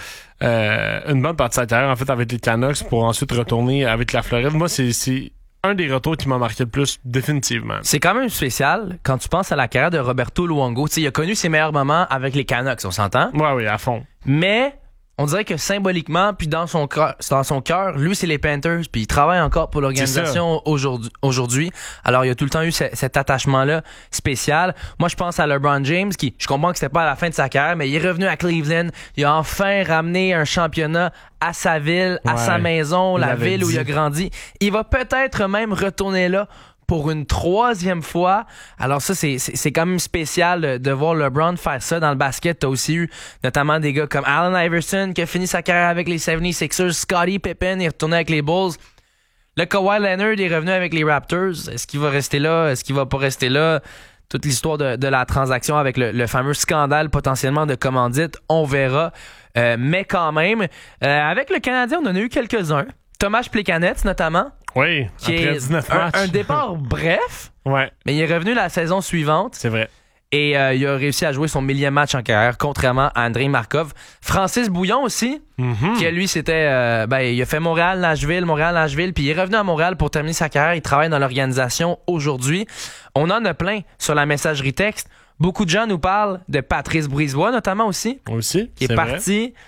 une bonne partie de sa carrière, en fait, avec les Canucks pour ensuite retourner avec la Floride. Moi, c'est un des retours qui m'a marqué le plus, définitivement. C'est quand même spécial quand tu penses à la carrière de Roberto Luongo. T'sais, il a connu ses meilleurs moments avec les Canucks, on s'entend? Oui, à fond. Mais on dirait que symboliquement, puis dans son cœur, lui, c'est les Panthers, puis il travaille encore pour l'organisation aujourd'hui. Alors, il y a tout le temps eu cet attachement-là spécial. Moi, je pense à LeBron James, qui, je comprends que c'était pas à la fin de sa carrière, mais il est revenu à Cleveland. Il a enfin ramené un championnat à sa ville, à sa maison, la ville où il a grandi. Il va peut-être même retourner là pour une 3e fois. Alors ça, c'est quand même spécial de voir LeBron faire ça dans le basket. T'as aussi eu notamment des gars comme Allen Iverson qui a fini sa carrière avec les 76ers, Scottie Pippen est retourné avec les Bulls. Le Kawhi Leonard est revenu avec les Raptors. Est-ce qu'il va rester là? Est-ce qu'il va pas rester là? Toute l'histoire de la transaction avec le fameux scandale potentiellement de commandite, on verra. Mais quand même, avec le Canadien, on en a eu quelques-uns. Tomas Plekanec notamment. Oui, après 19 matchs. Un départ bref, ouais. Mais il est revenu la saison suivante. C'est vrai. Et il a réussi à jouer son 1000e match en carrière, contrairement à Andrei Markov. Francis Bouillon aussi, qui lui, c'était... il a fait Montréal-Nashville, puis il est revenu à Montréal pour terminer sa carrière. Il travaille dans l'organisation aujourd'hui. On en a plein sur la messagerie texte. Beaucoup de gens nous parlent de Patrice Brisebois, notamment aussi. Qui est parti... Vrai.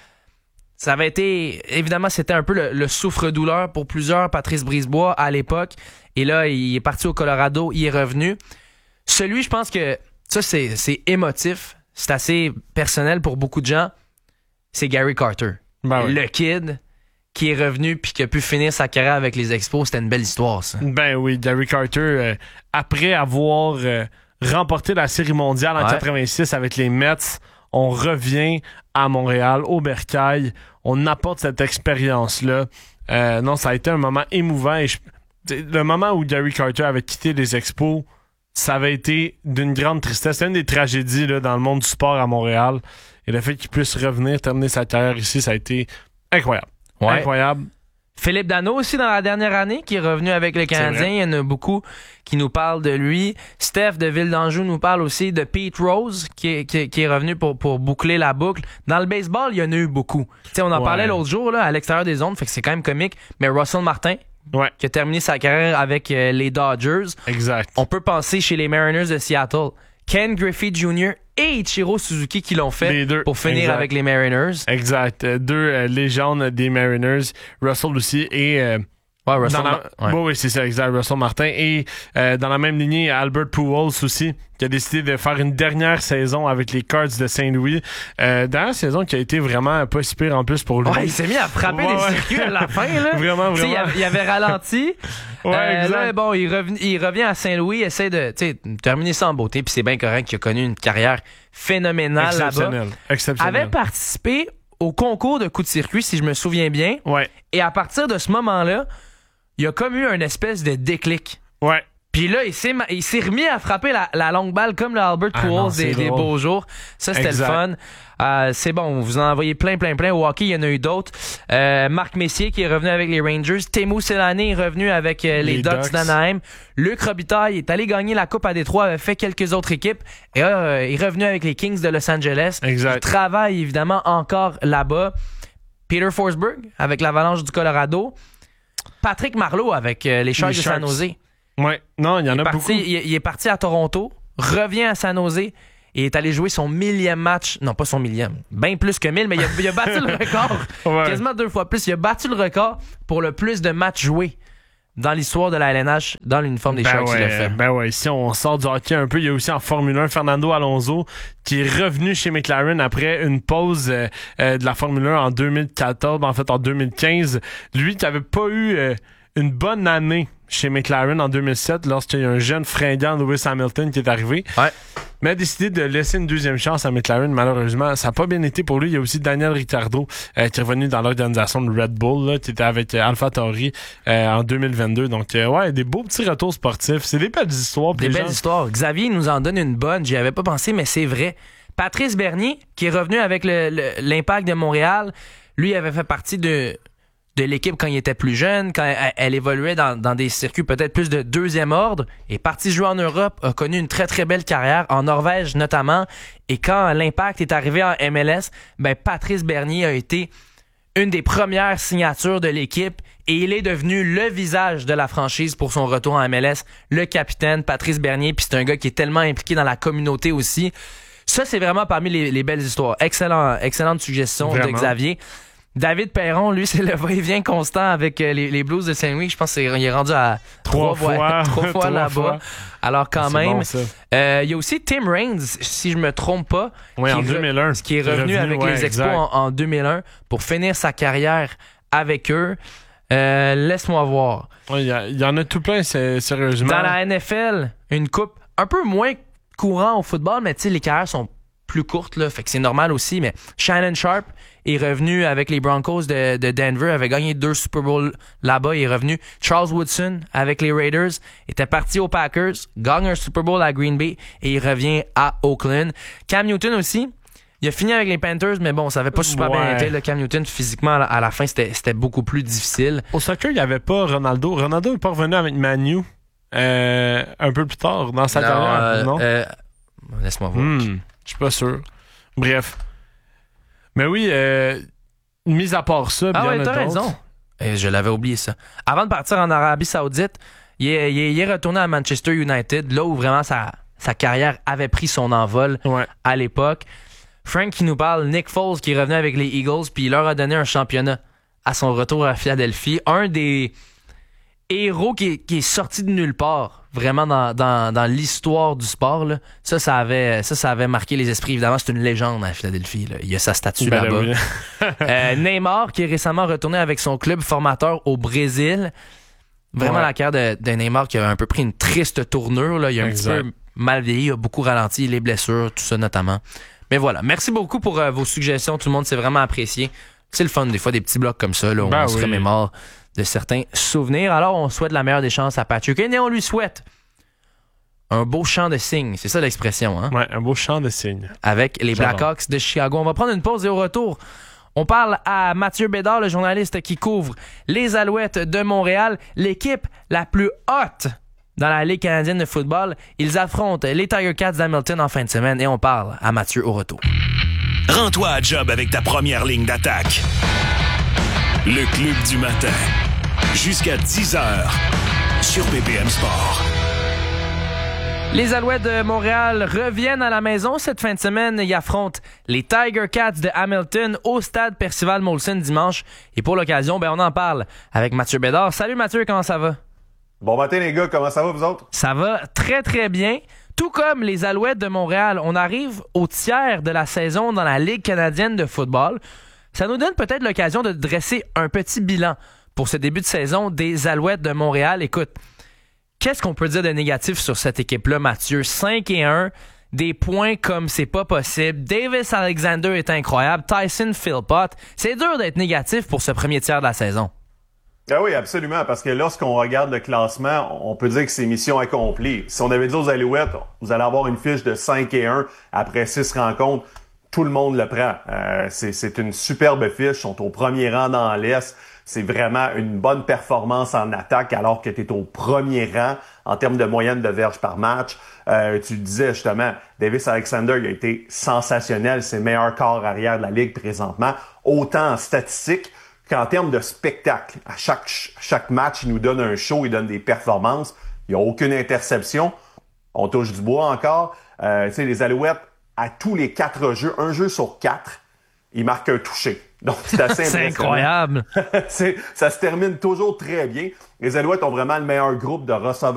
Ça avait été, évidemment, c'était un peu le souffre-douleur pour plusieurs, Patrice Brisebois, à l'époque. Et là, il est parti au Colorado, il est revenu. Celui, je pense que ça, c'est émotif, c'est assez personnel pour beaucoup de gens. C'est Gary Carter. Ben oui. Le kid qui est revenu puis qui a pu finir sa carrière avec les Expos. C'était une belle histoire, ça. Ben oui, Gary Carter, après avoir remporté la Série mondiale en 86 avec les Mets, on revient à Montréal, au Bercail. On apporte cette expérience-là. Non, ça a été un moment émouvant. Et le moment où Gary Carter avait quitté les Expos, ça avait été d'une grande tristesse. C'est une des tragédies là, dans le monde du sport à Montréal. Et le fait qu'il puisse revenir, terminer sa carrière ici, ça a été incroyable. Ouais. Incroyable. Philippe Danault aussi dans la dernière année qui est revenu avec le Canadien. Il y en a beaucoup qui nous parlent de lui. Steph de Ville d'Anjou nous parle aussi de Pete Rose qui est revenu pour boucler la boucle. Dans le baseball, il y en a eu beaucoup. T'sais, on en parlait l'autre jour là, à l'extérieur des zones, fait que c'est quand même comique. Mais Russell Martin, qui a terminé sa carrière avec les Dodgers. Exact. On peut penser chez les Mariners de Seattle. Ken Griffey Jr. et Ichiro Suzuki qui l'ont fait pour finir avec les Mariners. Exact. Deux légendes des Mariners. Russell aussi et... oui, c'est ça, exact. Russell Martin. Et dans la même lignée, Albert Pujols aussi, qui a décidé de faire une dernière saison avec les Cards de Saint-Louis. Dernière saison qui a été vraiment pas si pire en plus pour lui. Ouais, il s'est mis à frapper des circuits à la fin. Là. Vraiment. Il avait ralenti. Exact. Là, bon, il revient à Saint-Louis, essaie de terminer ça en beauté. Puis c'est bien correct qu'il a connu une carrière phénoménale là-bas. Exceptionnel. Avait participé au concours de coups de circuit, si je me souviens bien. Ouais. Et à partir de ce moment-là, il y a comme eu une espèce de déclic. Ouais. Puis là, il s'est remis à frapper la longue balle comme le Albert Pujols des beaux jours. Ça, c'était exact. le fun. C'est bon, vous en envoyez plein. Au hockey, il y en a eu d'autres. Marc Messier qui est revenu avec les Rangers. Teemu Selanne est revenu avec les Ducks d'Anaheim. Luc Robitaille est allé gagner la Coupe à Détroit, avait fait quelques autres équipes. Et est revenu avec les Kings de Los Angeles. Exact. Il travaille évidemment encore là-bas. Peter Forsberg avec l'Avalanche du Colorado. Patrick Marleau avec les Sharks de San Jose. Ouais, non, il y en a beaucoup. Il est parti à Toronto, revient à San Jose et est allé jouer son 1000e match. Non, pas son 1000e, bien plus que 1000, mais il a battu le record. Ouais. Quasiment 2 fois plus. Il a battu le record pour le plus de matchs joués dans l'histoire de la LNH dans l'uniforme des Sharks. Il a fait. Ben ouais, si on sort du hockey un peu, il y a aussi en Formule 1 Fernando Alonso qui est revenu chez McLaren après une pause de la Formule 1 en 2014, en fait en 2015. Lui qui avait pas eu une bonne année chez McLaren en 2007 lorsqu'il y a un jeune fringant Lewis Hamilton qui est arrivé. Ouais. Mais a décidé de laisser une deuxième chance à McLaren. Malheureusement, ça n'a pas bien été pour lui. Il y a aussi Daniel Ricciardo qui est revenu dans l'organisation de Red Bull, là, qui était avec AlphaTauri en 2022. Donc, ouais, des beaux petits retours sportifs. C'est des belles histoires. Des belles histoires. Xavier nous en donne une bonne. J'y avais pas pensé, mais c'est vrai. Patrice Bernier, qui est revenu avec l'Impact de Montréal, lui avait fait partie de l'équipe quand il était plus jeune, quand elle évoluait dans des circuits peut-être plus de deuxième ordre, est parti jouer en Europe, a connu une très très belle carrière, en Norvège notamment, et quand l'Impact est arrivé en MLS, ben Patrice Bernier a été une des premières signatures de l'équipe et il est devenu le visage de la franchise pour son retour en MLS, le capitaine Patrice Bernier, puis c'est un gars qui est tellement impliqué dans la communauté aussi. Ça, c'est vraiment parmi les belles histoires. Excellente suggestion vraiment. de Xavier. David Perron, lui, c'est le va-et-vient constant avec les Blues de Saint-Louis. Je pense qu'il est rendu à trois fois là-bas. Alors quand c'est même, bon, ça. il y a aussi Tim Raines, si je me trompe pas, Oui, en 2001. qui est revenu avec les Expos en 2001 pour finir sa carrière avec eux. Laisse-moi voir. Il y en a tout plein, sérieusement. Dans la NFL, une coupe un peu moins courant au football, mais tu sais, les carrières sont plus courtes, là, fait que c'est normal aussi. Mais Shannon Sharp est revenu avec les Broncos de Denver, avait gagné 2 Super Bowls là-bas, il est revenu. Charles Woodson avec les Raiders était parti aux Packers, gagne un Super Bowl à Green Bay et il revient à Oakland. Cam Newton aussi, il a fini avec les Panthers, mais bon, ça avait pas super bien été. Cam Newton, physiquement, à la fin, c'était beaucoup plus difficile. Au soccer, il n'y avait pas Ronaldo. Ronaldo n'est pas revenu avec Manu un peu plus tard dans sa carrière, non? Laisse-moi voir. Je suis pas sûr. Bref. Mais oui, mis à part ça, ah bien ouais, t'as raison. Je l'avais oublié ça. Avant de partir en Arabie Saoudite, il est retourné à Manchester United, là où vraiment sa carrière avait pris son envol à l'époque. Frank qui nous parle, Nick Foles qui est revenu avec les Eagles, puis il leur a donné un championnat à son retour à Philadelphie. Un des héros qui est sorti de nulle part, vraiment dans l'histoire du sport. Là. Ça avait marqué les esprits. Évidemment, c'est une légende à Philadelphie. Là. Il y a sa statue là-bas. Oui. Neymar qui est récemment retourné avec son club formateur au Brésil. Vraiment la carrière de Neymar qui a un peu pris une triste tournure. Là. Il a un petit peu mal vieilli, il a beaucoup ralenti, les blessures, tout ça notamment. Mais voilà, merci beaucoup pour vos suggestions. Tout le monde, c'est vraiment apprécié. C'est le fun, des fois, des petits blocs comme ça, là, où on se remémore de certains souvenirs. Alors, on souhaite la meilleure des chances à Patrick Kane et on lui souhaite un beau chant de cygne. C'est ça l'expression, hein? Ouais, un beau chant de cygne. Avec les Blackhawks de Chicago. On va prendre une pause et au retour, on parle à Mathieu Bédard, le journaliste qui couvre les Alouettes de Montréal, l'équipe la plus haute dans la Ligue canadienne de football. Ils affrontent les Tiger Cats d'Hamilton en fin de semaine et on parle à Mathieu au retour. Rends-toi à job avec ta première ligne d'attaque. Le Club du matin. Jusqu'à 10h sur BPM Sport. Les Alouettes de Montréal reviennent à la maison cette fin de semaine. Ils affrontent les Tiger Cats de Hamilton au stade Percival Molson dimanche. Et pour l'occasion, on en parle avec Mathieu Bédard. Salut Mathieu, comment ça va? Bon matin les gars, comment ça va vous autres? Ça va très très bien. Tout comme les Alouettes de Montréal, on arrive au tiers de la saison dans la Ligue canadienne de football. Ça nous donne peut-être l'occasion de dresser un petit bilan pour ce début de saison des Alouettes de Montréal. Écoute, qu'est-ce qu'on peut dire de négatif sur cette équipe-là, Mathieu? 5-1, des points comme c'est pas possible. Davis Alexander est incroyable. Tyson Philpott. C'est dur d'être négatif pour ce premier tiers de la saison. Ah oui, absolument, parce que lorsqu'on regarde le classement, on peut dire que c'est mission accomplie. Si on avait dit aux Alouettes, vous allez avoir une fiche de 5-1 après 6 rencontres, tout le monde le prend. C'est une superbe fiche, ils sont au premier rang dans l'Est. C'est vraiment une bonne performance en attaque alors que tu es au premier rang en termes de moyenne de verges par match. Tu le disais justement, Davis Alexander il a été sensationnel, c'est le meilleur corps arrière de la Ligue présentement, autant en statistiques qu'en termes de spectacle. À chaque match, il nous donne un show, il donne des performances. Il n'y a aucune interception. On touche du bois encore. Tu sais, les Alouettes, à tous les 4 jeux, un jeu sur 4, ils marquent un touché. Donc, c'est assez C'est impressionnant. incroyable. Ça se termine toujours très bien. Les Alouettes ont vraiment le meilleur groupe de receveurs